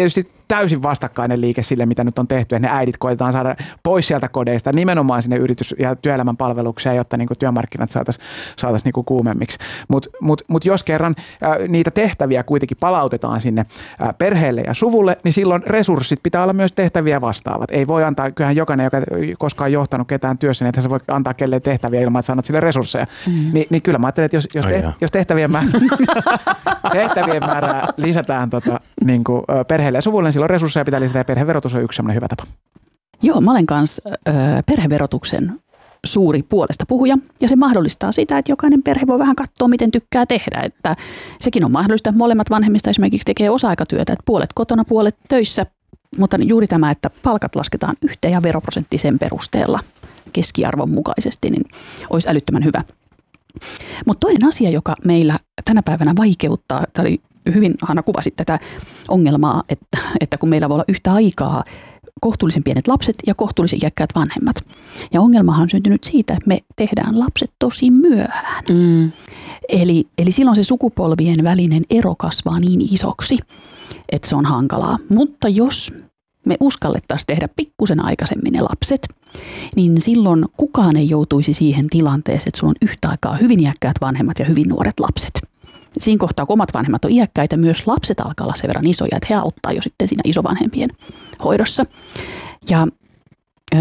täysin vastakkainen liike sille, mitä nyt on tehty, että ne äidit koitetaan saada pois sieltä kodeista nimenomaan sinne yritys- ja työelämän palvelukseen, jotta niin kuin työmarkkinat saataisiin saatais niin kuin kuumemmiksi. Mutta mut, mut jos kerran ää, niitä tehtäviä kuitenkin palautetaan sinne ää, perheelle ja suvulle, niin silloin resurssit pitää olla myös tehtäviä vastaavat. Ei voi antaa, kyllähän jokainen, joka koskaan johtanut ketään työssä, niin että se voi antaa kelleen tehtäviä ilman, että sanot sille resursseja. Mm. Ni, niin kyllä mä ajattelen, että jos, jos, te, jos tehtävien, määrä, tehtävien määrää lisätään tota, niin kuin perheelle ja suvulle, niin silloin resursseja pitää lisätä ja perheverotus on yksi sellainen hyvä tapa.
Joo, mä olen kanssa äh, perheverotuksen suuri puolesta puhuja ja se mahdollistaa sitä, että jokainen perhe voi vähän katsoa, miten tykkää tehdä. Että sekin on mahdollista, että molemmat vanhemmista esimerkiksi tekee osa-aikatyötä, että puolet kotona, puolet töissä, mutta juuri tämä, että palkat lasketaan yhteen ja veroprosentti sen perusteella keskiarvon mukaisesti, niin olisi älyttömän hyvä. Mutta toinen asia, joka meillä tänä päivänä vaikeuttaa, tämä oli hyvin Hanna kuvasit tätä ongelmaa, että, että kun meillä voi olla yhtä aikaa kohtuullisen pienet lapset ja kohtuullisen iäkkäät vanhemmat. Ja ongelmahan on syntynyt siitä, että me tehdään lapset tosi myöhään. Mm. Eli, eli silloin se sukupolvien välinen ero kasvaa niin isoksi, että se on hankalaa. Mutta jos me uskallettaisiin tehdä pikkusen aikaisemmin ne lapset, niin silloin kukaan ei joutuisi siihen tilanteeseen, että sulla on yhtä aikaa hyvin iäkkäät vanhemmat ja hyvin nuoret lapset. Siinä kohtaa, kun omat vanhemmat on iäkkäitä, myös lapset alkaa olla sen verran isoja, että he auttaa jo sitten siinä isovanhempien hoidossa. Ja öö,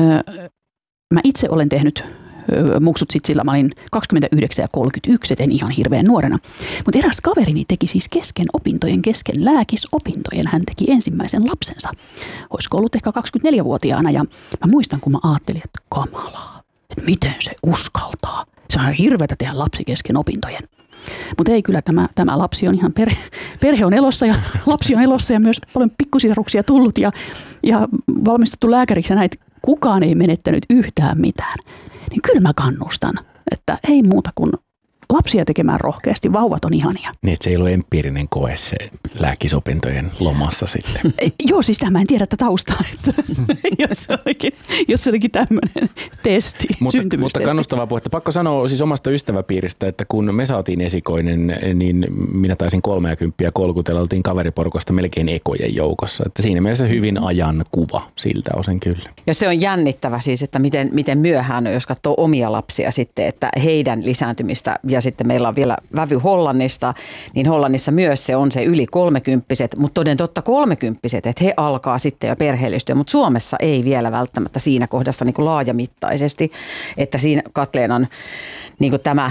mä itse olen tehnyt öö, muksut sit sillä, mä olin kaksikymmentäyhdeksän ja kolmekymmentäyksi, et en ihan hirveän nuorena. Mutta eräs kaverini teki siis kesken opintojen, kesken lääkisopintojen, hän teki ensimmäisen lapsensa. Olisiko ollut ehkä kaksikymmentäneljävuotiaana ja mä muistan, kun mä ajattelin, että kamalaa, että miten se uskaltaa. Se on hirveätä tehdä lapsi kesken opintojen. Mutta ei kyllä, tämä, tämä lapsi on ihan, perhe, perhe on elossa ja lapsi on elossa ja myös paljon pikkusisaruksia tullut ja, ja valmistuttu lääkäriksi ja näitä kukaan ei menettänyt yhtään mitään. Niin kyllä mä kannustan, että ei muuta kuin lapsia tekemään rohkeasti, vauvat on ihania.
Niin, että se ei ollut empiirinen koe se lääkisopintojen lomassa sitten.
Joo, siis tämä en tiedä tätä taustaa, että jos se olikin, jos se olikin tämmöinen testi,
mutta, mutta kannustavaa puhetta. Pakko sanoa siis omasta ystäväpiiristä, että kun me saatiin esikoinen, niin minä taisin kolmeakymppiä kolkutella, oltiin kaveriporukasta melkein ekojen joukossa. Että siinä mielessä hyvin ajan kuva siltä osin kyllä.
Ja se on jännittävä siis, että miten, miten myöhään, jos katsoo omia lapsia sitten, että heidän lisääntymistä ja sitten meillä on vielä vävy Hollannista, niin Hollannissa myös se on se yli kolmekymppiset, mutta toden totta kolmekymppiset, että he alkaa sitten jo perheellistyä, mutta Suomessa ei vielä välttämättä siinä kohdassa niin kuin laajamittaisesti, että siinä Katleenan niin kuin tämä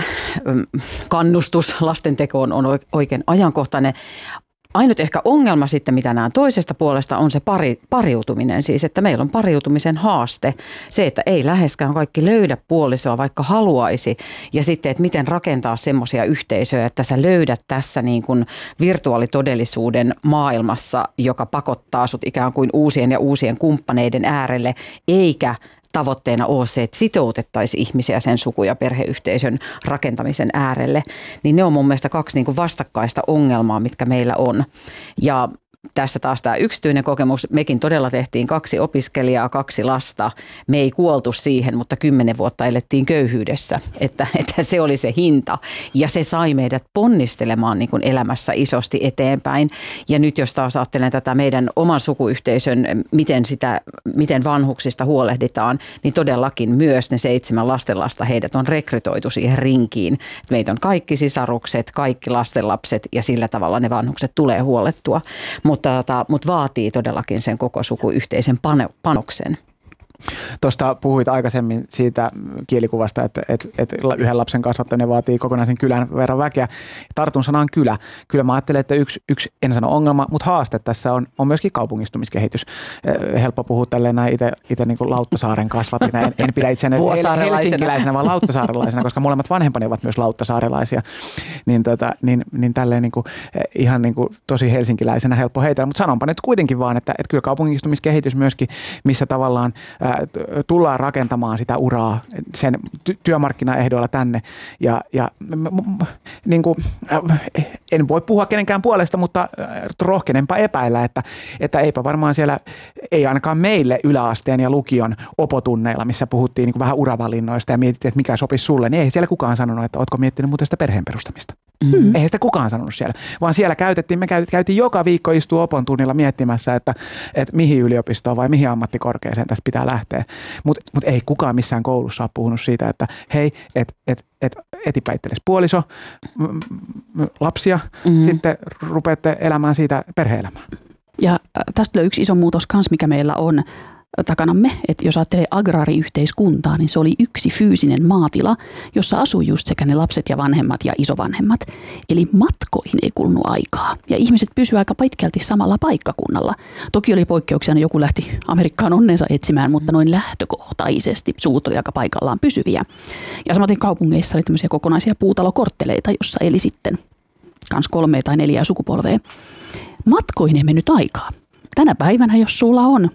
kannustus lastentekoon on oikein ajankohtainen. Ainut ehkä ongelma sitten, mitä näen toisesta puolesta, on se pari, pariutuminen. Siis, että meillä on pariutumisen haaste. Se, että ei läheskään kaikki löydä puolisoa, vaikka haluaisi. Ja sitten, että miten rakentaa semmoisia yhteisöjä, että sä löydät tässä niin kuin virtuaalitodellisuuden maailmassa, joka pakottaa sut ikään kuin uusien ja uusien kumppaneiden äärelle, eikä tavoitteena ole se, että sitoutettaisiin ihmisiä sen suku- ja perheyhteisön rakentamisen äärelle, niin ne on mun mielestä kaksi niin kuin vastakkaista ongelmaa, mitkä meillä on. Ja tässä taas tämä yksityinen kokemus. Mekin todella tehtiin kaksi opiskelijaa, kaksi lasta. Me ei kuoltu siihen, mutta kymmenen vuotta elettiin köyhyydessä, että, että se oli se hinta. Ja se sai meidät ponnistelemaan niin kuin elämässä isosti eteenpäin. Ja nyt jos taas ajattelen tätä meidän oman sukuyhteisön, miten, sitä, miten vanhuksista huolehditaan, niin todellakin myös ne seitsemän lastenlasta, heidät on rekrytoitu siihen rinkiin. Meitä on kaikki sisarukset, kaikki lastenlapset ja sillä tavalla ne vanhukset tulee huolettua. Mutta, mutta vaatii todellakin sen koko sukuyhteisen panoksen.
Tuosta puhuit aikaisemmin siitä kielikuvasta, että, että, että yhden lapsen kasvattaminen vaatii kokonaisen kylän verran väkeä. Tartun sanaan kylä. Kyllä mä ajattelen, että yksi, yksi en sano ongelma, mutta haaste tässä on, on myöskin kaupungistumiskehitys. Helppo puhua tälleen näin itse, itse niin kuin Lauttasaaren kasvattina. En, en pidä itseäni helsinkiläisenä, vaan lauttasaarelaisena, koska molemmat vanhempani ovat myös lauttasaarelaisia. Niin, tota, niin, niin tälleen niin kuin, ihan niin kuin tosi helsinkiläisenä helppo heitellä. Mutta sanonpa nyt kuitenkin vaan, että, että kyllä kaupungistumiskehitys myöskin, missä tavallaan tullaan rakentamaan sitä uraa sen ty- työmarkkinaehdoilla tänne. Ja, ja niin kuin, en voi puhua kenenkään puolesta, mutta rohkenenpa epäillä, että, että eipä varmaan siellä, ei ainakaan meille yläasteen ja lukion opotunneilla, missä puhuttiin niin kuin vähän uravalinnoista ja mietittiin, että mikä sopisi sulle, niin ei siellä kukaan sanonut, että ootko miettinyt muuten sitä perheen perustamista. Mm-hmm. Eihän sitä kukaan sanonut siellä, vaan siellä käytettiin, me käytiin joka viikko istua opon tunnilla miettimässä, että, että mihin yliopistoon vai mihin ammattikorkeaseen tästä pitää lähteä. Mutta mut ei kukaan missään koulussa ole puhunut siitä, että hei, että et, et, etipäitteles puoliso, m- m- lapsia, mm-hmm. sitten rupeatte elämään siitä perhe-elämää.
Ja tästä on yksi iso muutos kans, mikä meillä on takanamme, että jos ajattelee agraariyhteiskuntaa, niin se oli yksi fyysinen maatila, jossa asui just sekä ne lapset ja vanhemmat ja isovanhemmat. Eli matkoihin ei kulunut aikaa ja ihmiset pysyivät aika pitkälti samalla paikkakunnalla. Toki oli poikkeuksia, joku lähti Amerikkaan onnensa etsimään, mutta noin lähtökohtaisesti suut oli aika paikallaan pysyviä. Ja samaten kaupungeissa oli tämmöisiä kokonaisia puutalokortteleita, jossa eli sitten kans kolme tai neljää sukupolvea. Matkoihin ei mennyt aikaa. Tänä päivänä, jos sulla on,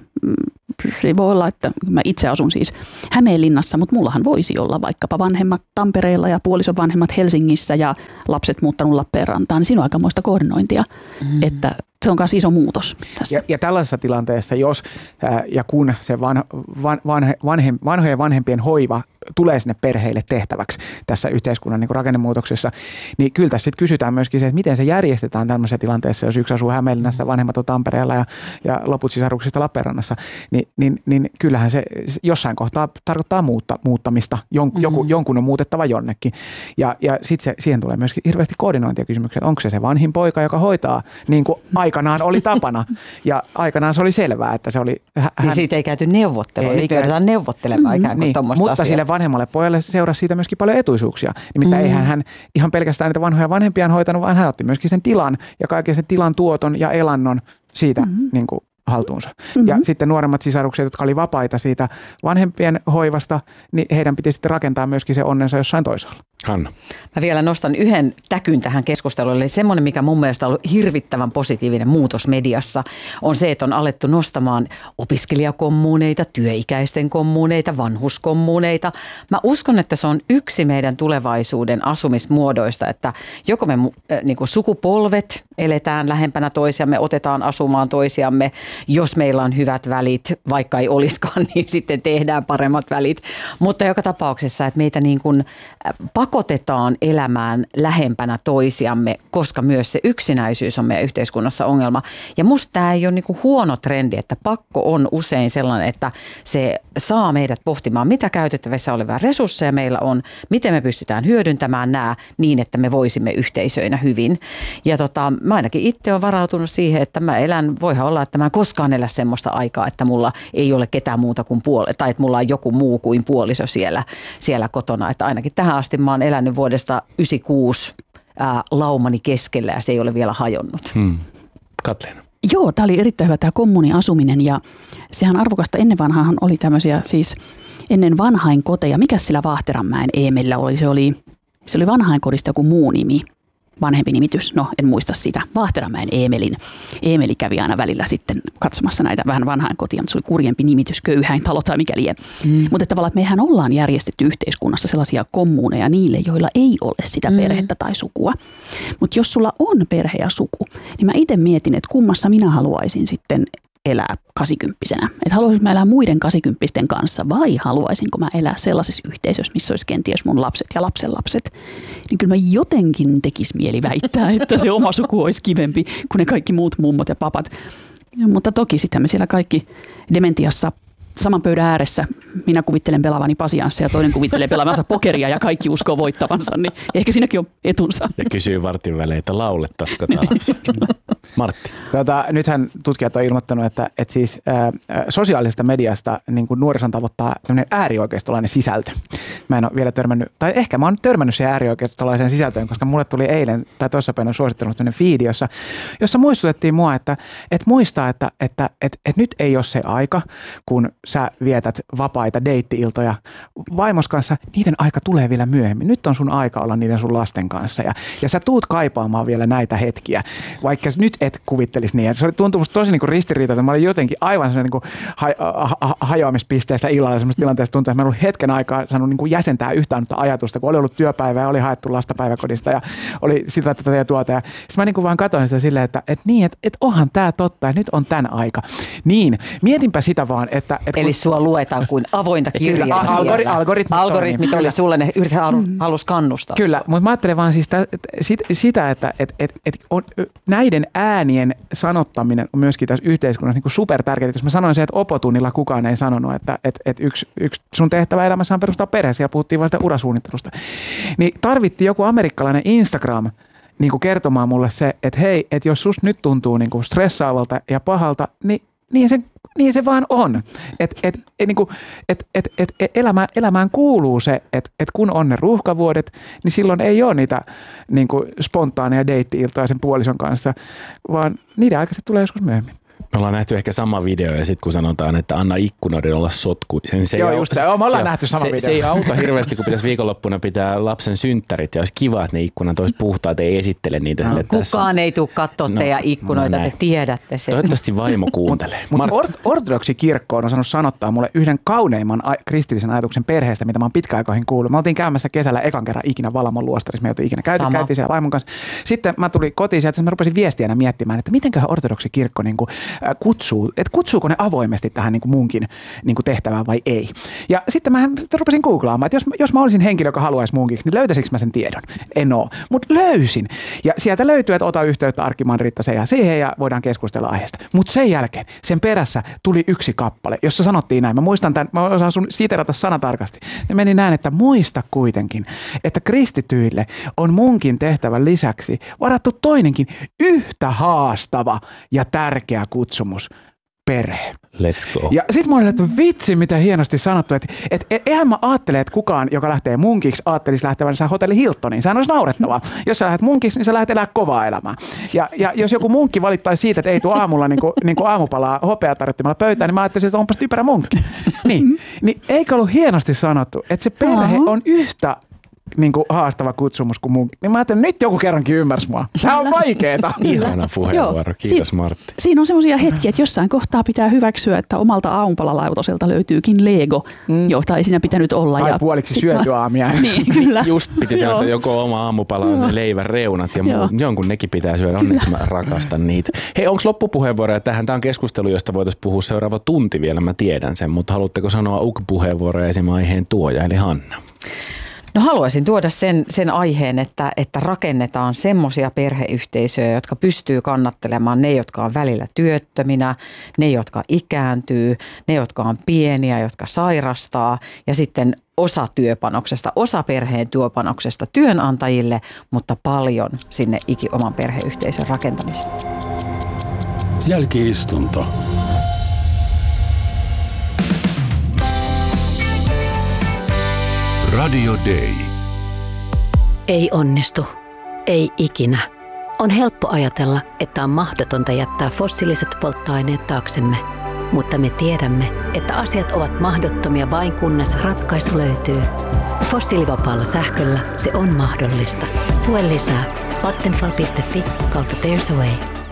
se voi olla, että mä itse asun siis Hämeenlinnassa, mutta mullahan voisi olla vaikkapa vanhemmat Tampereella ja puolison vanhemmat Helsingissä ja lapset muuttanut Lappeenrantaan, niin siinä on aikamoista koordinointia, mm. että se on myös iso muutos tässä.
Ja, ja tällaisessa tilanteessa, jos ää, ja kun se van, van, vanhe, vanhe, vanhojen vanhempien hoiva tulee sinne perheille tehtäväksi tässä yhteiskunnan niin kuin rakennemuutoksessa, niin kyllä tässä sitten kysytään myöskin se, että miten se järjestetään tämmöisessä tilanteessa, jos yksi asuu Hämeenlinnassa, vanhemmat on Tampereella ja, ja loput sisaruksista Lappeenrannassa, niin, niin, niin kyllähän se jossain kohtaa tarkoittaa muutta, muuttamista. Jon, mm-hmm. joku, jonkun on muutettava jonnekin. Ja, ja sitten siihen tulee myöskin hirveästi koordinointia kysymyksiä, onko se se vanhin poika, joka hoitaa niin kuin aikanaan oli tapana. Ja aikanaan se oli selvää, että se oli... Hän... Niin
siitä ei käyty neuvottelua. Nyt joudutaan neuvottelemaan ikään kuin
niin,
tuommoista
mutta
asiaa.
Sille vanhemmalle pojalle seurasi siitä myöskin paljon etuisuuksia. Nimittäin mm. eihän hän ihan pelkästään niitä vanhoja vanhempiaan hoitanut, vaan hän otti myöskin sen tilan ja kaiken sen tilan tuoton ja elannon siitä mm-hmm. niin kuin haltuunsa. Mm-hmm. Ja sitten nuoremmat sisarukset, jotka oli vapaita siitä vanhempien hoivasta, niin heidän piti sitten rakentaa myöskin se onnensa jossain toisaalla.
Hanna.
Mä vielä nostan yhden täkyn tähän keskusteluun. Eli semmoinen, mikä mun mielestä on ollut hirvittävän positiivinen muutos mediassa, on se, että on alettu nostamaan opiskelijakommuuneita, työikäisten kommuuneita, vanhuskommuuneita. Mä uskon, että se on yksi meidän tulevaisuuden asumismuodoista, että joko me äh, niin kuin sukupolvet eletään lähempänä toisiamme, otetaan asumaan toisiamme, jos meillä on hyvät välit, vaikka ei olisikaan, niin sitten tehdään paremmat välit. Mutta joka tapauksessa, että meitä niin kuin pakotetaan elämään lähempänä toisiamme, koska myös se yksinäisyys on meidän yhteiskunnassa ongelma. Ja musta tämä ei ole niin kuin huono trendi, että pakko on usein sellainen, että se saa meidät pohtimaan, mitä käytettävissä olevia resursseja meillä on, miten me pystytään hyödyntämään nämä niin, että me voisimme yhteisöinä hyvin. Ja tota, mä ainakin itse olen varautunut siihen, että mä elän, voihan olla, että mä en koskaan elä semmoista aikaa, että mulla ei ole ketään muuta kuin puoli, tai että mulla on joku muu kuin puoliso siellä, siellä kotona. Että ainakin tähän asti mä oon elänyt vuodesta yhdeksänkymmentäkuusi ää, laumani keskellä ja se ei ole vielä hajonnut.
Hmm. Katleena.
Joo, tämä oli erittäin hyvä tämä kommuniasuminen ja sehän arvokasta. Ennen vanhaan oli tämmöisiä siis ennen vanhainkoteja. Mikäs sillä Vaahteranmäen Eemellä oli? Se oli, se oli vanhainkodista joku muu nimi. Vanhempi nimitys, no en muista sitä, Vaahteranmäen Eemelin. Eemeli kävi aina välillä sitten katsomassa näitä vähän vanhainkotia, mutta se oli kurjempi nimitys, Köyhäintalo tai mikä lie. Mm. Mutta tavallaan, että mehän ollaan järjestetty yhteiskunnassa sellaisia kommuuneja niille, joilla ei ole sitä perhettä tai sukua. Mutta jos sulla on perhe ja suku, niin mä itse mietin, että kummassa minä haluaisin sitten elää kasikymppisenä. Että haluaisinko mä elää muiden kasikymppisten kanssa vai haluaisinko mä elää sellaisessa yhteisössä, missä olisi kenties mun lapset ja lapsenlapset. Niin kyllä mä jotenkin tekis mieli väittää, että se oma suku olisi kivempi kuin ne kaikki muut mummot ja papat. Ja, mutta toki sitten me siellä kaikki dementiassa saman pöydän ääressä. Minä kuvittelen pelaavani pasianssia ja toinen kuvittelee pelaavansa pokeria ja kaikki uskoo voittavansa. Niin ehkä siinäkin on etunsa.
Ja kysyy vartin välein, että laulettaisiko taas. Martti.
Tota, nythän tutkijat on ilmoittanut, että, että siis ää, sosiaalisesta mediasta niin kuin nuorison tavoittaa tämmöinen äärioikeistolainen sisältö. Mä en ole vielä törmännyt, tai ehkä mä oon törmännyt siihen äärioikeistolaiseen sisältöön, koska mulle tuli eilen tai toissapäivänä suosittelussa tämmöinen fiidi, jossa, jossa muistutettiin mua, että, että muistaa, että, että, että, että nyt ei ole se aika, kun sä vietät vapaita deitti-iltoja vaimos kanssa, niiden aika tulee vielä myöhemmin. Nyt on sun aika olla niiden sun lasten kanssa ja, ja sä tuut kaipaamaan vielä näitä hetkiä, vaikka nyt et kuvittelisi niin. Se tuntui musta tosi niin kuin ristiriitaista. Mä olin jotenkin aivan sellainen niin kuin ha- ha- hajoamispisteessä illalla semmoista tilanteesta tuntuu, että mä en ollut hetken aikaa saanut niin kuin jäsentää yhtään ajatusta, kun oli ollut työpäivä ja oli haettu lasta päiväkodista ja oli sitä tätä ja tuota. Ja sitten mä niin kuin vaan katsoin sitä silleen, että, että niin, että, että onhan tää totta ja nyt on tän aika. Niin, mietinpä sitä vaan, että, että
Eli sua luetaan kuin avointa kirjaa.
Algori, algoritmit,
algoritmit oli sulle, ne yrität halus kannustaa.
Kyllä, mutta mä ajattelen vaan siis t- sit, sitä, että et, et, et on, näiden äänien sanottaminen on myöskin tässä yhteiskunnassa niin supertärkeää. Jos mä sanoin se, että opotunnilla kukaan ei sanonut, että et, et yksi, yksi sun tehtävä elämässä on perustaa perhe, siellä puhuttiin vain sitä urasuunnittelusta, niin tarvittiin joku amerikkalainen Instagram niin kuin kertomaan mulle se, että hei, että jos susta nyt tuntuu niin kuin stressaavalta ja pahalta, niin Niin se, niin se vaan on. Et, et, et, niin kuin, et, et, et, et elämä, elämään kuuluu se, että et kun on ne ruuhkavuodet, niin silloin ei ole niitä niin kuin spontaaneja deitti-iltoja sen puolison kanssa, vaan niiden aikaiset tulee joskus myöhemmin.
Me ollaan nähty ehkä sama video ja sitten kun sanotaan, että anna ikkunoiden olla sotku. Sen, se
joo,
ei
just joo, me ollaan nähty sama
se,
video.
Se ei auta hirveästi, kun pitäisi viikonloppuna pitää lapsen synttärit ja olisi kiva, että ne ikkunat olisi puhtaat, ei esittele niitä.
No, kukaan tässä ei tule katsoa no, teidän ikkunoita, no te tiedätte sen.
Toivottavasti vaimo kuuntelee.
Mutta mut or- ortodoksi kirkko on osannut sanottaa mulle yhden kauneimman a- kristillisen ajatuksen perheestä, mitä mä oon pitkäaikoihin kuullut. Me oltiin käymässä kesällä ekan kerran ikinä Valamon luostarissa, me ei oltu ikinä käyty, käytiin siellä vaimon kanssa. Sitten mä tulin kotiin sieltä, mä rupesin viestiänä miettimään, että mitenköhän ortodoksi kirkko niin kuin, äh, kutsuu, että kutsuuko ne avoimesti tähän niin kuin munkin niin kuin tehtävään vai ei. Ja sitten mä rupesin googlaamaan, että jos, jos mä olisin henkilö, joka haluaisi munkiksi, niin löytäisikö mä sen tiedon? En oo, mutta löysin. Ja sieltä löytyy, että ota yhteyttä arkkimaan Riittaseen ja siihen ja voidaan keskustella aiheesta. Mutta sen jälkeen, sen perässä tuli yksi kappale, jossa sanottiin näin. Mä muistan tämän, mä osaan sun siterata sanatarkasti. Ne meni näin, että muista kuitenkin, että kristityille on munkin tehtävän lisäksi varattu toinenkin yhtä haastava ja tärkeä kutsumus. Perhe.
Let's go.
Ja sit mä olin, että vitsi, mitä hienosti sanottu, että et, et, eihän mä ajattele, että kukaan, joka lähtee munkiksi, ajattelisi lähtevänsä hotelli Hiltoniin. Sehän olisi naurettavaa. Jos sä lähdet munkiksi, niin sä lähdet elää kovaa elämää. Ja, ja jos joku munkki valittaisi siitä, että ei tule aamulla niin kuin, niin kuin aamupalaa hopeaa tarjottimella pöytään, niin mä ajattelisin, että onpas typerä munkki. Niin, niin eikö ollut hienosti sanottu, että se perhe on yhtä niin kuin haastava kutsumus kuin mun. Niin mä ajattelin, nyt joku kerrankin ymmärsi mua. Tämä on vaikeeta.
Ihana puheenvuoro. Kiitos
si-
Martti.
Siinä on semmoisia hetkiä, että jossain kohtaa pitää hyväksyä, että omalta aamupalalautoselta löytyykin Lego, mm. jota ei siinä pitänyt olla.
Tai
ja
puoliksi syöty aamia.
Niin, kyllä.
Just piti sanoa, että joko oma aamupala on leivän reunat ja muu. Jonkun nekin pitää syödä. Onneksi mä rakastan niitä. Hei, onko loppupuheenvuoroja tähän? Tämä on keskustelu, josta voitaisiin puhua seuraava tunti vielä. Mä tiedän sen, mutta haluatteko sanoa U K-puheenvuoroja esim. Aiheen tuoja, eli Hanna?
No haluaisin tuoda sen, sen aiheen, että, että rakennetaan semmoisia perheyhteisöjä, jotka pystyy kannattelemaan ne, jotka on välillä työttöminä, ne, jotka ikääntyy, ne, jotka on pieniä, jotka sairastaa ja sitten osa työpanoksesta, osa perheen työpanoksesta työnantajille, mutta paljon sinne iki oman perheyhteisön rakentamiseen.
Jälki-istunto. Radio Day.
Ei onnistu. Ei ikinä. On helppo ajatella, että on mahdotonta jättää fossiiliset polttoaineet taaksemme. Mutta me tiedämme, että asiat ovat mahdottomia vain kunnes ratkaisu löytyy. Fossiilivapaalla sähköllä se on mahdollista. Lue lisää vattenfall piste fi kautta There's a Way.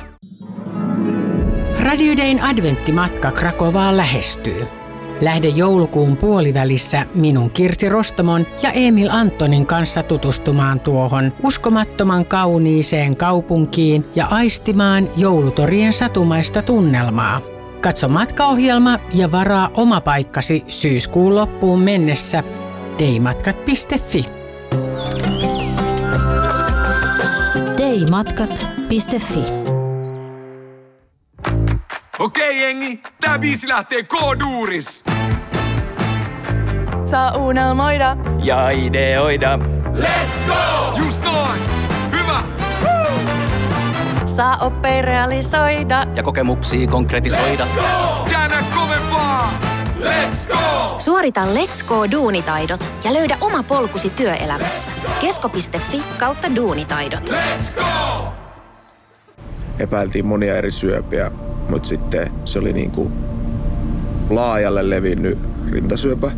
Radio Dayn adventtimatka Krakovaan lähestyy. Lähde joulukuun puolivälissä minun Kirsti Rostomon ja Emil Antonin kanssa tutustumaan tuohon uskomattoman kauniiseen kaupunkiin ja aistimaan joulutorien satumaista tunnelmaa. Katso matkaohjelma ja varaa oma paikkasi syyskuun loppuun mennessä daymatkat piste fi.
daymatkat piste fi.
Okei jengi, tää biisi lähtee K-duuris.
Saa unelmoida
Ja ideoida. Let's go! Just noin! Hyvä! Woo!
saa oppia realisoida
Ja kokemuksia konkretisoida.
Let's go! Käännä kovempaa! Let's go!
Suorita Let's Go-duunitaidot ja löydä oma polkusi työelämässä. kesko piste fi kautta duunitaidot.
Let's go!
Epäiltiin monia eri syöpiä, mutta sitten se oli niin kuin laajalle levinnyt rintasyöpä.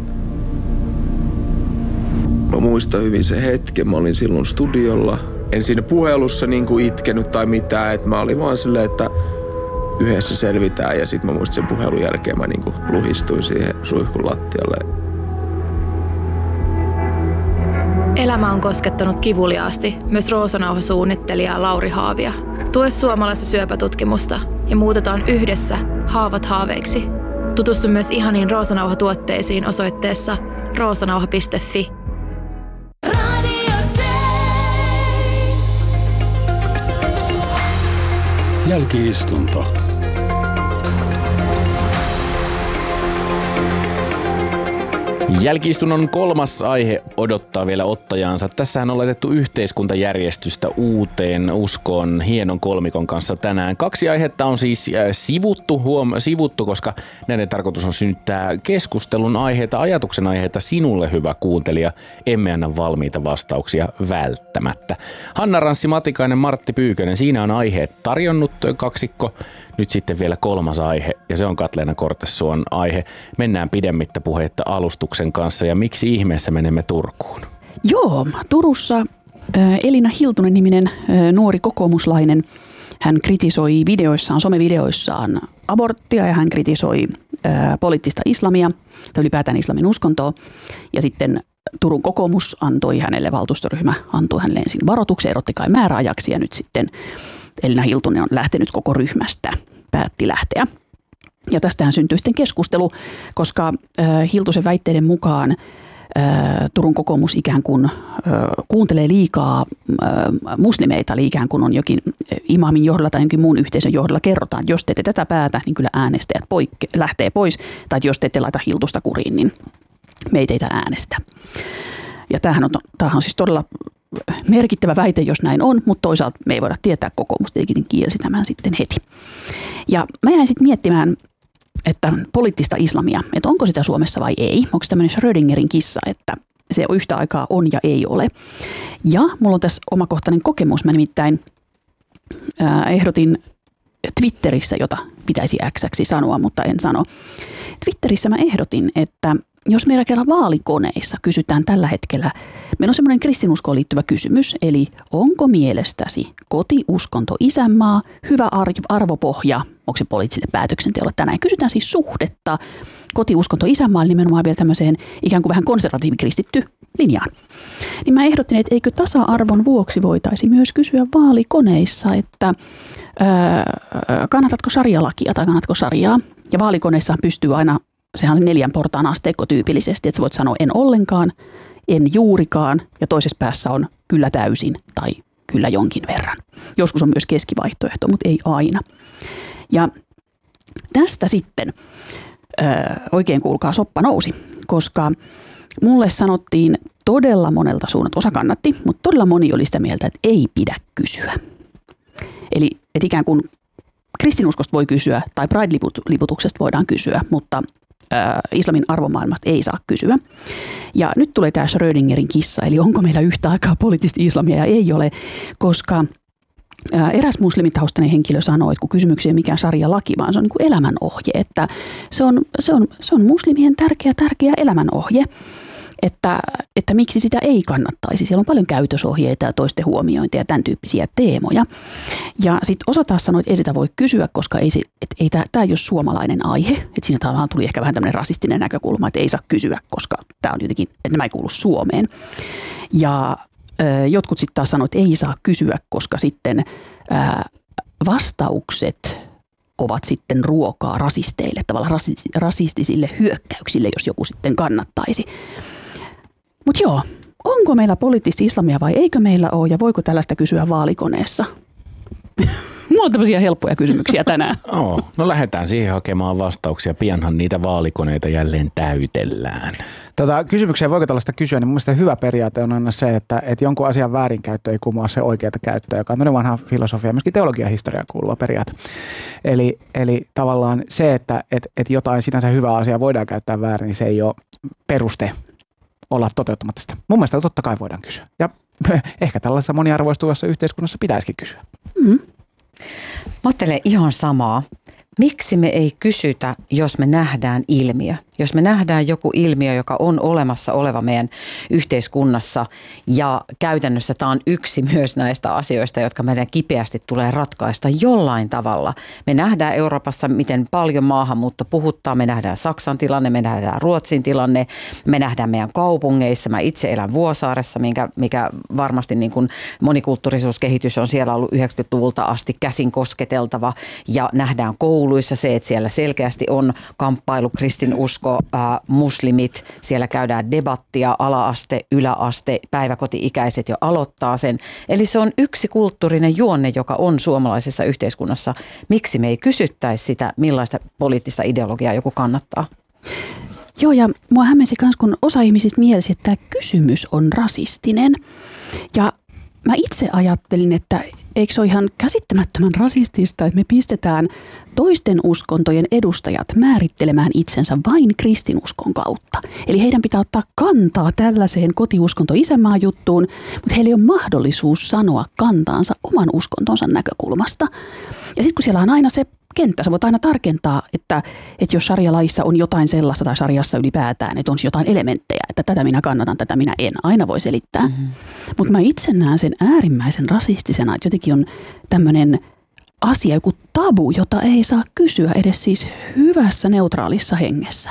Mä muistan hyvin sen hetken. Mä olin silloin studiolla. En siinä puhelussa niin kuin itkenyt tai mitään. Et mä olin vaan silleen, että yhdessä selvitään. Ja sit mä muistan sen puhelun jälkeen mä niin kuin luhistuin siihen suihkun lattialle.
Elämä on koskettanut kivuliaasti myös Roosanauha-suunnittelija Lauri Haavia. Tue suomalaista syöpätutkimusta ja muutetaan yhdessä haavat haaveiksi. Tutustu myös ihaniin Roosanauha-tuotteisiin osoitteessa roosanauha piste fi.
Jälki-istunto.
Jälki-istunnon kolmas aihe odottaa vielä ottajaansa. Tässähän on laitettu yhteiskuntajärjestystä uuteen uskoon hienon kolmikon kanssa tänään. Kaksi aihetta on siis sivuttu, huom, sivuttu, koska näiden tarkoitus on synnyttää keskustelun aiheita, ajatuksen aiheita sinulle, hyvä kuuntelija. Emme anna valmiita vastauksia välttämättä. Hanna Ranssi Matikainen, Martti Pyykönen, siinä on aiheet tarjonnut kaksikko. Nyt sitten vielä kolmas aihe, ja se on Katleena Kortessuon aihe. Mennään pidemmittä puheitta alustuksen kanssa, ja miksi ihmeessä menemme Turkuun?
Joo, Turussa äh, Elina Hiltunen-niminen äh, nuori kokoomuslainen, hän kritisoi videoissaan, somevideoissaan aborttia, ja hän kritisoi äh, poliittista islamia, tai ylipäätään islamin uskontoa, ja sitten Turun kokoomus antoi hänelle, valtuustoryhmä antoi hänelle ensin varoituksen, erotti kai määräajaksi, ja nyt sitten Elina Hiltunen on lähtenyt koko ryhmästä, päätti lähteä. Ja tästähän syntyi sitten keskustelu, koska äh, Hiltusen väitteiden mukaan äh, Turun kokoomus ikään kuin äh, kuuntelee liikaa äh, muslimeita, eli ikään kuin on jokin imaamin johdolla tai jonkin muun yhteisön johdolla kerrotaan, että jos te ette tätä päätä, niin kyllä äänestäjät poikke- lähtee pois, tai että jos te ette laita Hiltusta kuriin, niin me ei teitä äänestä. Ja tämähän on, tämähän on siis todella merkittävä väite, jos näin on, mutta toisaalta me ei voida tietää, kokoomus tietenkin kielsi tämän sitten heti. Ja mä jäin sitten miettimään, että poliittista islamia, että onko sitä Suomessa vai ei. Onko se tämmöinen Schrödingerin kissa, että se yhtä aikaa on ja ei ole. Ja mulla on tässä omakohtainen kokemus. Mä nimittäin ää, ehdotin Twitterissä, jota pitäisi X:ksi sanoa, mutta en sano. Twitterissä mä ehdotin, että jos meillä kerran vaalikoneissa kysytään tällä hetkellä, meillä on semmoinen kristinuskoon liittyvä kysymys, eli onko mielestäsi kotiuskonto isänmaa, hyvä arvopohja, onko se poliittiselle päätöksenteolle tänään? Kysytään siis suhdetta kotiuskonto isänmaalle nimenomaan vielä tämmöiseen ikään kuin vähän konservatiivikristitty linjaan. Niin mä ehdotin, että eikö tasa-arvon vuoksi voitaisi myös kysyä vaalikoneissa, että ää, kannatatko sarjalakia tai kannatatko sarjaa? Ja vaalikoneissa pystyy aina, sehän on neljän portaan asteikko tyypillisesti, että sä voit sanoa en ollenkaan, en juurikaan ja toisessa päässä on kyllä täysin tai kyllä jonkin verran. Joskus on myös keskivaihtoehto, mutta ei aina. Ja tästä sitten ää, oikein kuulkaa soppa nousi, koska mulle sanottiin todella monelta suunnalta, osa kannatti, mutta todella moni oli sitä mieltä, että ei pidä kysyä. Eli että ikään kuin kristinuskosta voi kysyä tai Pride-liputuksesta voidaan kysyä, mutta ää, islamin arvomaailmasta ei saa kysyä. Ja nyt tulee tämä Schrödingerin kissa, eli onko meillä yhtä aikaa poliittista islamia ja ei ole, koska ää, eräs muslimitaustainen henkilö sanoi, että kun kysymyksiä ei mikään sarjalaki, vaan se on niin kuin elämänohje, että se on, se on, se on muslimien tärkeä, tärkeä elämänohje. Että, että miksi sitä ei kannattaisi. Siellä on paljon käytösohjeita ja toisten huomiointia ja tämän tyyppisiä teemoja. Ja sitten osa taas sanoi, että ei sitä voi kysyä, koska ei, se, että ei tämä, tämä ei ole suomalainen aihe. Että siinä tavallaan tuli ehkä vähän tämmöinen rasistinen näkökulma, että ei saa kysyä, koska tämä on jotenkin, että nämä ei kuulu Suomeen. Ja ö, jotkut sitten taas sanoivat, että ei saa kysyä, koska sitten ö, vastaukset ovat sitten ruokaa rasisteille, tavallaan rasistisille hyökkäyksille, jos joku sitten kannattaisi. Mutta joo, onko meillä poliittista islamia vai eikö meillä ole ja voiko tällaista kysyä vaalikoneessa? Mulla on tämmöisiä helppoja kysymyksiä tänään.
Oh, no lähdetään siihen hakemaan vastauksia. Pianhan niitä vaalikoneita jälleen täytellään.
Tota, kysymykseen voiko tällaista kysyä, niin mun mielestä hyvä periaate on aina se, että, että jonkun asian väärinkäyttö ei kumoa se oikeata käyttöä, joka on tämmöinen vanha filosofia, myöskin teologian historiaan kuuluva periaate. Eli, eli tavallaan se, että et, et jotain sinänsä hyvää asiaa voidaan käyttää väärin, niin se ei ole peruste olla toteuttamatta sitä. Mun mielestä totta kai voidaan kysyä. Ja ehkä tällaisessa moniarvoistuvassa yhteiskunnassa pitäisikin kysyä.
Mm.
Mä ajattelen ihan samaa. Miksi me ei kysytä, jos me nähdään ilmiö? Jos me nähdään joku ilmiö, joka on olemassa oleva meidän yhteiskunnassa ja käytännössä tämä on yksi myös näistä asioista, jotka meidän kipeästi tulee ratkaista jollain tavalla. Me nähdään Euroopassa, miten paljon maahanmuutto puhuttaa. Me nähdään Saksan tilanne, me nähdään Ruotsin tilanne, me nähdään meidän kaupungeissa. Mä itse elän Vuosaaressa, mikä, mikä varmasti niin kuin monikulttuurisuuskehitys on siellä ollut yhdeksänkymmentäluvulta asti käsin kosketeltava ja nähdään koulu. kouluissa se, että siellä selkeästi on kamppailu, kristinusko, ää, muslimit, siellä käydään debattia, ala-aste, yläaste, päiväkoti-ikäiset jo aloittaa sen. Eli se on yksi kulttuurinen juonne, joka on suomalaisessa yhteiskunnassa. Miksi me ei kysyttäisi sitä, millaista poliittista ideologiaa joku kannattaa?
Joo, ja mua hämmensi myös, kun osa ihmisistä mielsi, että tämä kysymys on rasistinen. Ja mä itse ajattelin, että eikö se ole ihan käsittämättömän rasistista, että me pistetään toisten uskontojen edustajat määrittelemään itsensä vain kristinuskon kautta. Eli heidän pitää ottaa kantaa tällaiseen kotiuskonto-isänmaan juttuun, mutta heillä ei ole mahdollisuus sanoa kantaansa oman uskontonsa näkökulmasta. Ja sitten kun siellä on aina se kenttä, sä voit aina tarkentaa, että, että jos sarjalaissa on jotain sellaista tai sarjassa ylipäätään, että on jotain elementtejä, että tätä minä kannatan, tätä minä en, aina voi selittää. Mm-hmm. Mutta mä itse näen sen äärimmäisen rasistisena, että jotenkin on tämmöinen asia, joku tabu, jota ei saa kysyä edes siis hyvässä neutraalissa hengessä.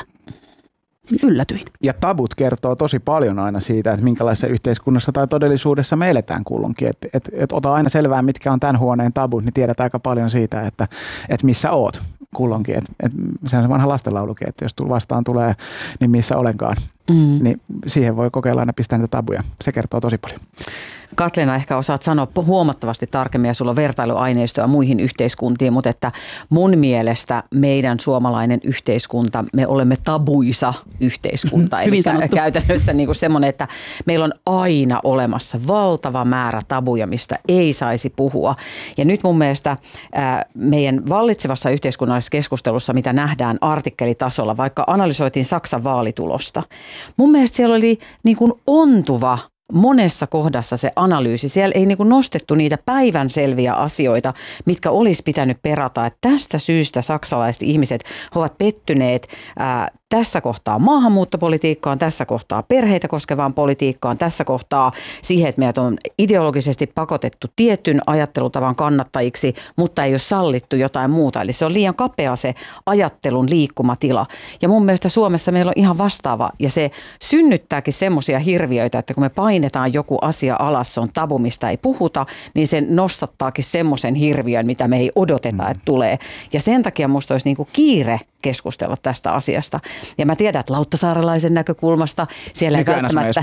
Yllätyin.
Ja tabut kertoo tosi paljon aina siitä, että minkälaisessa yhteiskunnassa tai todellisuudessa me eletään kulloinkin. Että et, et ota aina selvää, mitkä on tämän huoneen tabut, niin tiedät aika paljon siitä, että et missä oot kulloinkin. Et, et, se on se vanha lastenlaulukin, että jos vastaan tulee, niin missä olenkaan. Mm. Niin siihen voi kokeilla aina pistää niitä tabuja. Se kertoo tosi paljon.
Katleena, ehkä osaat sanoa huomattavasti tarkemmin, ja sulla on vertailuaineistoa muihin yhteiskuntiin, mutta että mun mielestä meidän suomalainen yhteiskunta, me olemme tabuisa yhteiskunta. Eli käytännössä niin kuin semmoinen, että meillä on aina olemassa valtava määrä tabuja, mistä ei saisi puhua. Ja nyt mun mielestä ää, meidän vallitsevassa yhteiskunnallisessa keskustelussa, mitä nähdään artikkelitasolla, vaikka analysoitiin Saksan vaalitulosta, mun mielestä siellä oli niin kuin ontuva monessa kohdassa se analyysi. Siellä ei niin kuin nostettu niitä päivänselviä asioita, mitkä olisi pitänyt perata. Että tästä syystä saksalaiset ihmiset ovat pettyneet ää, tässä kohtaa maahanmuuttopolitiikkaan, tässä kohtaa perheitä koskevaan politiikkaan, tässä kohtaa siihen, että meidät on ideologisesti pakotettu tietyn ajattelutavan kannattajiksi, mutta ei ole sallittu jotain muuta. Eli se on liian kapea se ajattelun liikkumatila. Ja mun mielestä Suomessa meillä on ihan vastaava, ja se synnyttääkin semmoisia hirviöitä, että kun me painetaan joku asia alas, se on tabu, mistä ei puhuta, niin se nostattaakin semmoisen hirviön, mitä me ei odoteta, että tulee. Ja sen takia musta olisi niin kuin kiire keskustella tästä asiasta. Ja mä tiedän, että lauttasaarelaisen näkökulmasta siellä ei välttämättä,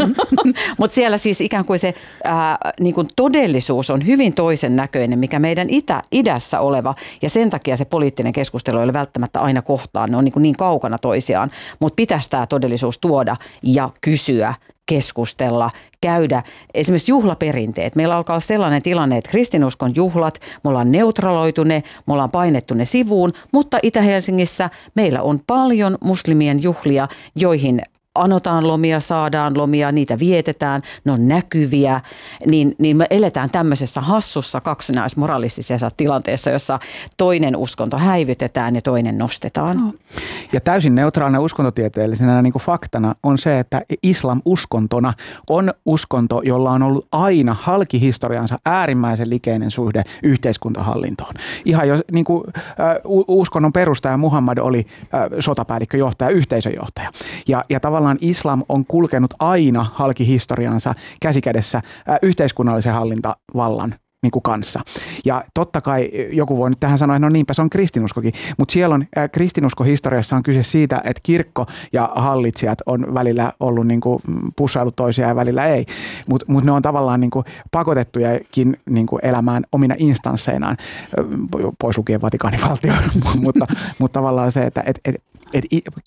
mutta siellä siis ikään kuin se ää, niin kuin todellisuus on hyvin toisen näköinen, mikä meidän itä, idässä oleva, ja sen takia se poliittinen keskustelu ei ole välttämättä aina kohtaan, ne on niin, kuin niin kaukana toisiaan, mutta pitäisi tämä todellisuus tuoda ja kysyä, keskustella, käydä. Esimerkiksi juhlaperinteet. Meillä alkaa olla sellainen tilanne, että kristinuskon juhlat, me ollaan neutraloitu ne, me ollaan painettu ne sivuun, mutta Itä-Helsingissä meillä on paljon muslimien juhlia, joihin anotaan lomia, saadaan lomia, niitä vietetään, ne on näkyviä, niin, niin me eletään tämmöisessä hassussa kaksinaismoralistisessa tilanteessa, jossa toinen uskonto häivytetään ja toinen nostetaan. No.
Ja täysin neutraalina uskontotieteellisenä niin kuin faktana on se, että islam uskontona on uskonto, jolla on ollut aina halkihistoriansa äärimmäisen likeinen suhde yhteiskuntahallintoon. Ihan jos niin kuin, äh, uskonnon perustaja Muhammad oli äh, sotapäällikkö, johtaja, yhteisöjohtaja. Ja, ja tavallaan islam on kulkenut aina halkihistoriansa käsikädessä äh, yhteiskunnallisen hallintavallan niin kuin kanssa. Ja totta kai joku voi nyt tähän sanoa, että no niinpä se on kristinuskokin, mutta siellä on äh, kristinuskohistoriassa on kyse siitä, että kirkko ja hallitsijat on välillä ollut niin kuin pussailut toisiaan ja välillä ei, mutta mut ne on tavallaan niin kuin pakotettujakin niin kuin elämään omina instansseinaan, pois lukien Vatikaanivaltio, mutta, mutta tavallaan se, että et, et, et,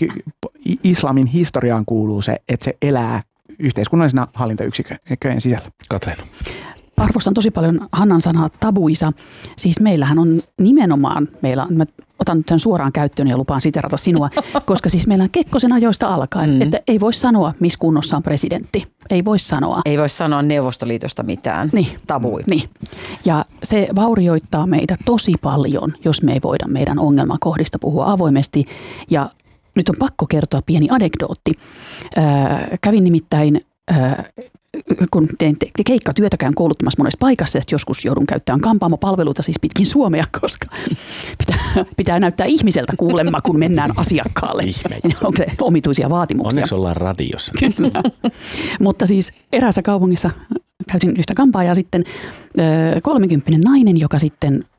islamin historiaan kuuluu se, että se elää yhteiskunnallisena hallintayksikköjen sisällä.
Katleena.
Arvostan tosi paljon Hannan sanaa tabuisa. Siis meillähän on nimenomaan, meillä on, mä otan nyt tämän suoraan käyttöön ja lupaan siterata sinua, koska siis meillä on Kekkosen ajoista alkaen, mm. että ei voi sanoa, missä kunnossa on presidentti. Ei voi sanoa.
Ei voi sanoa Neuvostoliitosta mitään.
Niin.
Tabui.
Niin. Ja se vaurioittaa meitä tosi paljon, jos me ei voida meidän ongelmakohdista puhua avoimesti. Ja nyt on pakko kertoa pieni anekdootti. Äh, kävin nimittäin... Äh, kun teen keikkatyötä, käyn kouluttamassa monessa paikassa ja joskus joudun käyttämään kampaamopalveluita siis pitkin Suomea, koska pitää, pitää näyttää ihmiseltä kuulemma, kun mennään asiakkaalle. Onko se omituisia vaatimuksia?
Onneksi ollaan radiossa.
Kyllä. Mutta siis eräässä kaupungissa käytin yhtä kampaa ja sitten kolmekymppinen nainen, joka sitten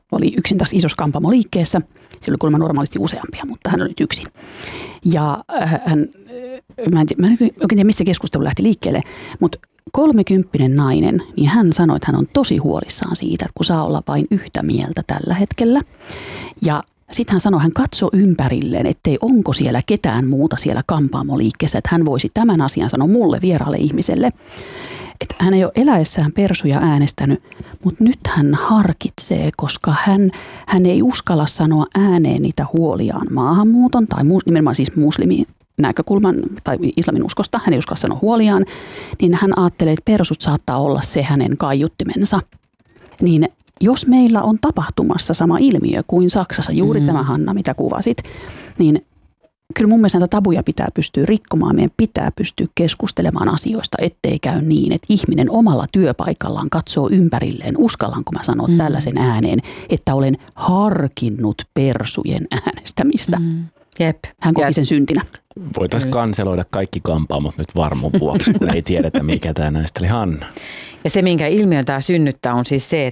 oli yksin tässä isossa kampaamoliikkeessä. Siellä oli kuulemma normaalisti useampia, mutta hän oli nyt yksin. Ja hän, mä en, tiedä, mä en oikein tiedä, missä keskustelu lähti liikkeelle, mutta kolmekymppinen nainen, niin hän sanoi, että hän on tosi huolissaan siitä, että kun saa olla vain yhtä mieltä tällä hetkellä. Ja sitten hän sanoi, hän katsoi ympärilleen, ettei onko siellä ketään muuta siellä kampaamoliikkeessä, että hän voisi tämän asian sanoa mulle vieraalle ihmiselle. Että hän ei ole eläessään persuja äänestänyt, mutta nyt hän harkitsee, koska hän, hän ei uskalla sanoa ääneen niitä huoliaan maahanmuuton tai mus, nimenomaan siis muslimin näkökulman tai islamin uskosta. Hän ei uskalla sanoa huoliaan, niin hän ajattelee, että persut saattaa olla se hänen kaiuttimensa. Niin jos meillä on tapahtumassa sama ilmiö kuin Saksassa, juuri mm. tämä Hanna, mitä kuvasit, niin kyllä mun mielestä näitä tabuja pitää pystyä rikkomaan. Meidän pitää pystyä keskustelemaan asioista, ettei käy niin, että ihminen omalla työpaikallaan katsoo ympärilleen. Uskallanko mä sanoa mm. tällaisen ääneen, että olen harkinnut persujen äänestämistä. Mm.
Jep.
Hän koki sen syntinä.
Voitaisiin kanseloida kaikki kampaamot nyt varmuuden vuoksi, kun ei tiedetä, mikä tämä näistä oli Hanna.
Ja se, minkä ilmiön tämä synnyttää, on siis se,